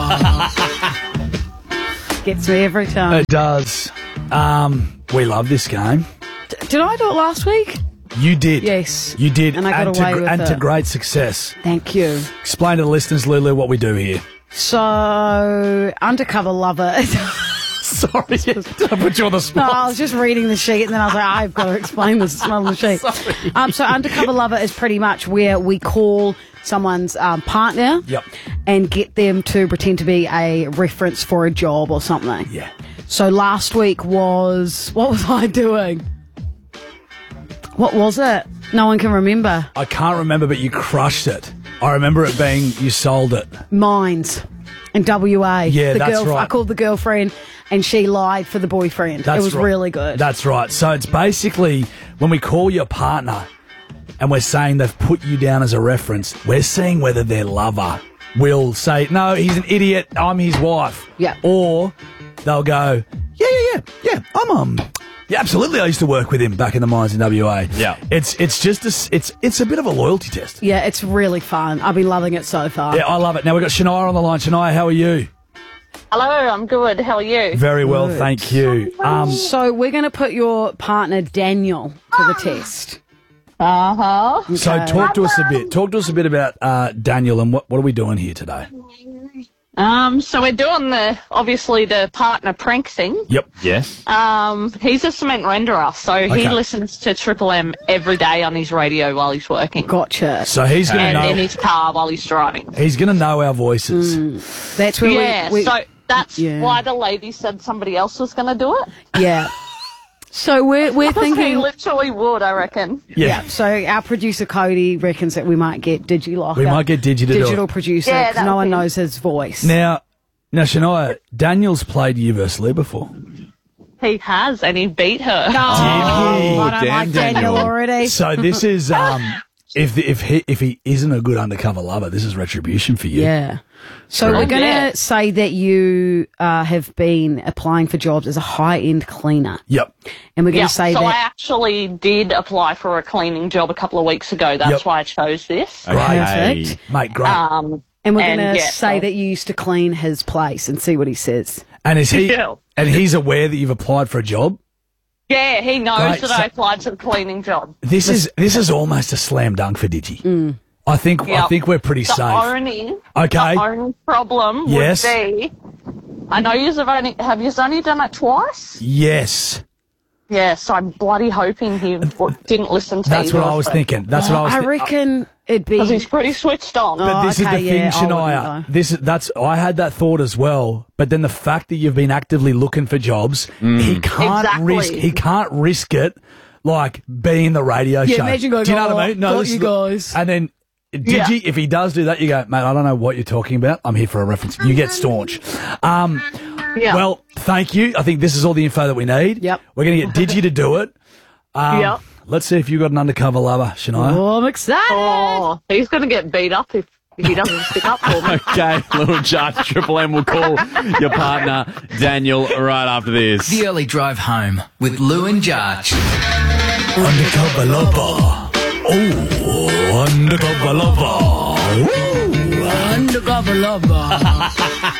[SPEAKER 22] lover. Gets me every time.
[SPEAKER 6] It does. Um, we love this game.
[SPEAKER 22] D- did I do it last week?
[SPEAKER 6] You did.
[SPEAKER 22] Yes.
[SPEAKER 6] You did.
[SPEAKER 22] And I got
[SPEAKER 6] to,
[SPEAKER 22] away
[SPEAKER 6] gr-
[SPEAKER 22] with
[SPEAKER 6] and
[SPEAKER 22] it.
[SPEAKER 6] to great success.
[SPEAKER 22] Thank you.
[SPEAKER 6] Explain to the listeners, Lulu, what we do here.
[SPEAKER 22] So, undercover lover.
[SPEAKER 6] Sorry, I put you on the
[SPEAKER 22] No,
[SPEAKER 6] spot.
[SPEAKER 22] I was just reading the sheet and then I was like, I've got to explain this. It's not on the sheet.
[SPEAKER 6] Sorry.
[SPEAKER 22] Um, so, undercover lover is pretty much where we call someone's um, partner
[SPEAKER 6] Yep.
[SPEAKER 22] and get them to pretend to be a reference for a job or something.
[SPEAKER 6] Yeah.
[SPEAKER 22] So, last week was, what was I doing? What was it? No one can remember.
[SPEAKER 6] I can't remember, but you crushed it. I remember it being, you sold it.
[SPEAKER 22] Mines in W A.
[SPEAKER 6] Yeah,
[SPEAKER 22] the
[SPEAKER 6] that's
[SPEAKER 22] girl,
[SPEAKER 6] right.
[SPEAKER 22] I called the girlfriend and she lied for the boyfriend.
[SPEAKER 6] That's
[SPEAKER 22] it was
[SPEAKER 6] right.
[SPEAKER 22] really good.
[SPEAKER 6] That's right. So it's basically when we call your partner and we're saying they've put you down as a reference, we're seeing whether their lover will say, no, he's an idiot, I'm his wife.
[SPEAKER 22] Yeah.
[SPEAKER 6] Or they'll go, yeah, yeah, yeah, yeah, I'm, um, yeah, absolutely, I used to work with him back in the mines in W A.
[SPEAKER 1] Yeah.
[SPEAKER 6] It's it's just, a, s- it's it's a bit of a loyalty test.
[SPEAKER 22] Yeah, it's really fun. I've been loving it so far.
[SPEAKER 6] Yeah, I love it. Now we've got Shania on the line. Shania, how are you?
[SPEAKER 18] Hello, I'm good. How are you?
[SPEAKER 6] Very well, thank you. Um,
[SPEAKER 22] so we're going to put your partner Daniel to the test.
[SPEAKER 18] Uh huh.
[SPEAKER 6] So talk to us a bit. Talk to us a bit about uh, Daniel and what, what are we doing here today?
[SPEAKER 18] Um, so we're doing the obviously the partner prank thing.
[SPEAKER 6] Yep.
[SPEAKER 1] Yes.
[SPEAKER 18] Um, he's a cement renderer, so
[SPEAKER 6] Okay.
[SPEAKER 18] he listens to Triple M every day on his radio while he's working.
[SPEAKER 22] Gotcha.
[SPEAKER 6] So he's going to
[SPEAKER 18] and
[SPEAKER 6] know.
[SPEAKER 18] in his car while he's driving.
[SPEAKER 6] He's going to know our voices.
[SPEAKER 22] Mm. That's where
[SPEAKER 18] Yeah,
[SPEAKER 22] we, we
[SPEAKER 18] so that's
[SPEAKER 22] yeah.
[SPEAKER 18] why the lady said somebody else was going to do it.
[SPEAKER 22] Yeah. So we're we're
[SPEAKER 18] he
[SPEAKER 22] thinking.
[SPEAKER 18] literally would, I reckon.
[SPEAKER 6] Yeah.
[SPEAKER 22] So our producer Cody reckons that we might get DigiLocker.
[SPEAKER 6] We might get Digi to do it.
[SPEAKER 22] digital producer
[SPEAKER 18] Yeah,
[SPEAKER 22] because
[SPEAKER 18] that
[SPEAKER 22] no
[SPEAKER 18] would
[SPEAKER 22] one
[SPEAKER 18] be-
[SPEAKER 22] knows his voice.
[SPEAKER 6] Now, now, Shania, Daniel's played you versus Lou before.
[SPEAKER 18] He has, and he beat her.
[SPEAKER 22] Oh, I don't
[SPEAKER 1] Damn
[SPEAKER 22] like Daniel
[SPEAKER 1] Daniel.
[SPEAKER 22] already.
[SPEAKER 6] So this is um, if the, if he if he isn't a good undercover lover, this is retribution for you.
[SPEAKER 22] Yeah. So
[SPEAKER 18] Right.
[SPEAKER 22] we're going to
[SPEAKER 18] Yeah.
[SPEAKER 22] say that you uh, have been applying for jobs as a high-end cleaner.
[SPEAKER 6] Yep.
[SPEAKER 22] And we're going
[SPEAKER 18] Yeah,
[SPEAKER 22] to say
[SPEAKER 18] so I
[SPEAKER 22] that...
[SPEAKER 18] actually did apply for a cleaning job a couple of weeks ago. That's
[SPEAKER 6] Yep.
[SPEAKER 18] why I chose this.
[SPEAKER 22] Perfect.
[SPEAKER 6] Mate, great.
[SPEAKER 18] Um,
[SPEAKER 22] And we're going
[SPEAKER 18] and
[SPEAKER 22] to
[SPEAKER 18] yeah,
[SPEAKER 22] say
[SPEAKER 18] so-
[SPEAKER 22] that you used to clean his place and see what he says.
[SPEAKER 6] and is he
[SPEAKER 18] Yeah.
[SPEAKER 6] and he's aware that you've applied for a job?
[SPEAKER 18] Yeah, he knows
[SPEAKER 6] Great,
[SPEAKER 18] that
[SPEAKER 6] so-
[SPEAKER 18] I applied to the cleaning job.
[SPEAKER 6] This is this is almost a slam dunk for Digi.
[SPEAKER 22] Mm.
[SPEAKER 6] I think I
[SPEAKER 18] Yep.
[SPEAKER 6] think we're pretty
[SPEAKER 18] the
[SPEAKER 6] safe.
[SPEAKER 18] Only,
[SPEAKER 6] Okay.
[SPEAKER 18] The only problem
[SPEAKER 6] Yes.
[SPEAKER 18] would be, I know you've only, have you only done it twice?
[SPEAKER 6] Yes.
[SPEAKER 18] Yeah, so I'm bloody hoping he w- didn't listen to
[SPEAKER 6] That's
[SPEAKER 18] either
[SPEAKER 6] what I
[SPEAKER 18] of
[SPEAKER 6] was
[SPEAKER 18] them.
[SPEAKER 6] thinking. That's what I was
[SPEAKER 22] I
[SPEAKER 6] thi-
[SPEAKER 22] reckon it'd be...
[SPEAKER 18] Because he's pretty switched on.
[SPEAKER 6] But
[SPEAKER 22] Oh,
[SPEAKER 6] this
[SPEAKER 22] okay,
[SPEAKER 6] is the thing,
[SPEAKER 22] yeah, I wouldn't
[SPEAKER 6] Shania.
[SPEAKER 22] know.
[SPEAKER 6] This is that's I had that thought as well. But then the fact that you've been actively looking for jobs, he can't
[SPEAKER 18] Exactly.
[SPEAKER 6] risk. He can't risk it. Like being the radio
[SPEAKER 22] Yeah,
[SPEAKER 6] show.
[SPEAKER 22] imagine going,
[SPEAKER 6] do you know
[SPEAKER 22] "Oh,
[SPEAKER 6] what I mean?
[SPEAKER 22] got
[SPEAKER 6] this
[SPEAKER 22] you
[SPEAKER 6] is the-
[SPEAKER 22] guys."
[SPEAKER 6] And then, did
[SPEAKER 18] Yeah.
[SPEAKER 6] you? If he does do that, you go, mate. I don't know what you're talking about. I'm here for a reference. You get staunch. Um,
[SPEAKER 18] Yeah.
[SPEAKER 6] Well, thank you. I think this is all the info that we need.
[SPEAKER 22] Yep.
[SPEAKER 6] We're going to get Digi to do it. Um,
[SPEAKER 18] Yep.
[SPEAKER 6] Let's see if you've got an undercover lover, Shania.
[SPEAKER 22] Oh, I'm excited.
[SPEAKER 18] Oh, he's going to get beat up if, if he doesn't stick up for me.
[SPEAKER 1] Okay, little Jarch, Triple M will call your partner, Daniel, right after this.
[SPEAKER 21] The early drive home with Lou and Jarch.
[SPEAKER 6] Undercover lover. Oh, undercover lover. Woo, undercover lover.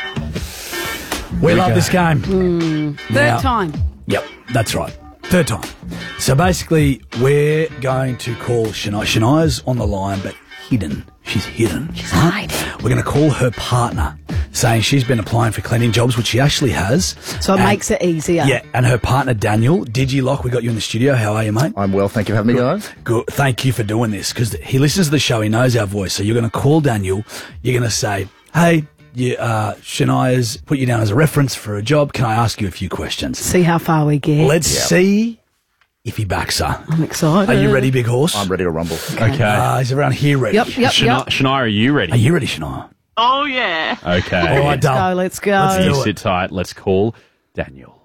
[SPEAKER 6] we love this game.
[SPEAKER 22] Mm, third
[SPEAKER 6] Now-
[SPEAKER 22] time.
[SPEAKER 6] Yep, that's right. Third time. So basically, we're going to call Shania. Shania's on the line, but hidden. She's hidden. She's hiding. We're going to call her partner, saying she's been applying for cleaning jobs, which she actually has.
[SPEAKER 22] So it
[SPEAKER 6] And-
[SPEAKER 22] makes it easier.
[SPEAKER 6] Yeah, and her partner, Daniel. Digilock, we got you in the studio. How are you, mate?
[SPEAKER 5] I'm well, thank you for having me, guys.
[SPEAKER 6] Good. Thank you for doing this, because he listens to the show, he knows our voice. So you're going to call Daniel, you're going to say, hey, you, uh, Shania's put you down as a reference for a job. Can I ask you a few questions?
[SPEAKER 22] See how far we get.
[SPEAKER 6] Let's
[SPEAKER 22] Yep.
[SPEAKER 6] see if he backs her.
[SPEAKER 22] I'm excited.
[SPEAKER 6] Are you ready, big horse?
[SPEAKER 5] I'm ready to rumble.
[SPEAKER 1] Okay.
[SPEAKER 6] Uh, he's around here ready.
[SPEAKER 22] Yep, yep,
[SPEAKER 1] Shania,
[SPEAKER 22] yep.
[SPEAKER 1] Shania, are you ready?
[SPEAKER 6] Are you ready, Shania?
[SPEAKER 18] Oh, yeah.
[SPEAKER 1] Okay.
[SPEAKER 6] All right,
[SPEAKER 22] Let's go, let's go.
[SPEAKER 6] Let's
[SPEAKER 1] You
[SPEAKER 6] do it.
[SPEAKER 1] sit tight. Let's call Daniel.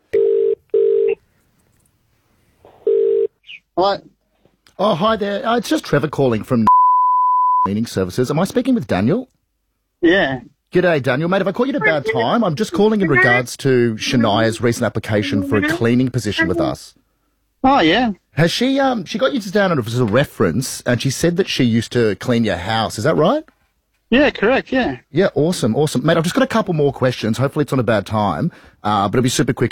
[SPEAKER 5] Hi. Oh, hi there. Uh, it's just Trevor calling from Cleaning Services. Am I speaking with Daniel?
[SPEAKER 9] Yeah.
[SPEAKER 5] G'day, Daniel. Mate, have I caught you at a bad time? I'm just calling in regards to Shania's recent application for a cleaning position with us.
[SPEAKER 9] Oh, yeah.
[SPEAKER 5] Has she, um, she got you down as a reference, and she said that she used to clean your house. Is that right?
[SPEAKER 9] Yeah, correct, yeah.
[SPEAKER 5] Yeah, awesome, awesome. Mate, I've just got a couple more questions. Hopefully it's not a bad time, uh, but it'll be super quick.